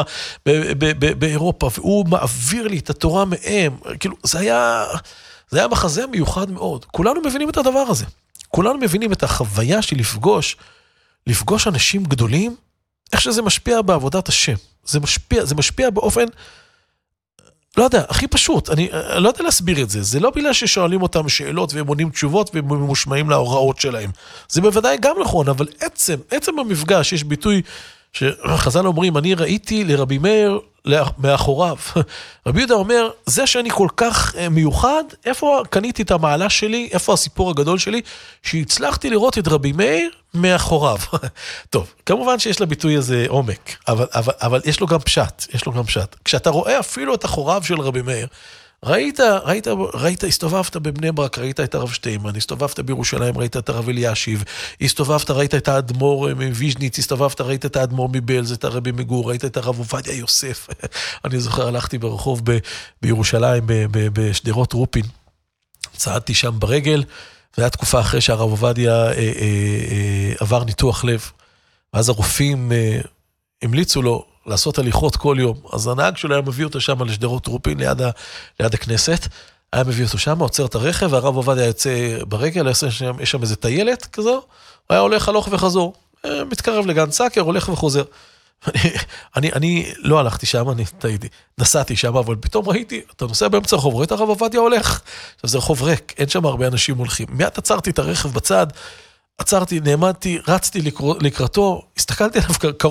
באירופה, והוא מעביר לי את התורה מהם, כאילו, זה היה, זה היה מחזה מיוחד מאוד. כולנו מבינים את הדבר הזה. כולנו מבינים את החוויה של לפגוש, לפגוש אנשים גדולים, איך שזה משפיע בעבודת השם. זה משפיע, זה משפיע באופן, לא יודע, הכי פשוט. אני, אני לא יודע להסביר את זה. זה לא בגלל ששואלים אותם שאלות והם עונים תשובות והם ממושמעים להוראות שלהם. זה בוודאי גם נכון, אבל עצם, עצם המפגש, יש ביטוי שחז"ל אומרים, אני ראיתי לרבי מאיר מאחוריו. רבי יהודה אומר, זה שאני כל כך מיוחד, איפה קניתי את המעלה שלי, איפה הסיפור הגדול שלי, שהצלחתי לראות את רבי מאיר מאחוריו. טוב, כמובן שיש לביטוי הזה עומק, אבל, אבל, אבל יש לו גם פשט, יש לו גם פשט. כשאתה רואה אפילו את אחוריו של רבי מאיר, ראית, ראית, ראית, הסתובבת בבני ברק, ראית את הרב שטיימן, הסתובבת בירושלים, ראית את הרב אלישיב, הסתובבת, ראית את האדמו"ר מוויז'ניץ, הסתובבת, ראית את האדמו"ר מבלז, את הרבי מגור, ראית את הרב עובדיה יוסף. אני זוכר, הלכתי ברחוב ב, בירושלים, ב, ב, בשדרות רופין, צעדתי שם ברגל, והיה תקופה אחרי שהרב עובדיה אה, אה, אה, עבר ניתוח לב, ואז הרופאים אה, המליצו לו לעשות הליכות כל יום, אז הנהג שלו היה מביא אותו שם לשדרות רופין ליד, ה, ליד הכנסת, היה מביא אותו שם, עוצר את הרכב, והרב עובדיה יוצא ברגל, יש שם, יש שם איזה טיילת כזו, הוא היה הולך הלוך וחזור, מתקרב לגן סאקר, הולך וחוזר. אני, אני, אני לא הלכתי שם, אני תהיתי, נסעתי שם, אבל פתאום ראיתי, אתה נוסע באמצע הרחוב, רואה את הרב עובדיה הולך, עכשיו זה רחוב ריק, אין שם הרבה אנשים הולכים, מיד עצרתי את הרכב בצד, עצרתי, נעמדתי, רצתי לקרוא, לקראתו, הסתכלתי עליו קרוב,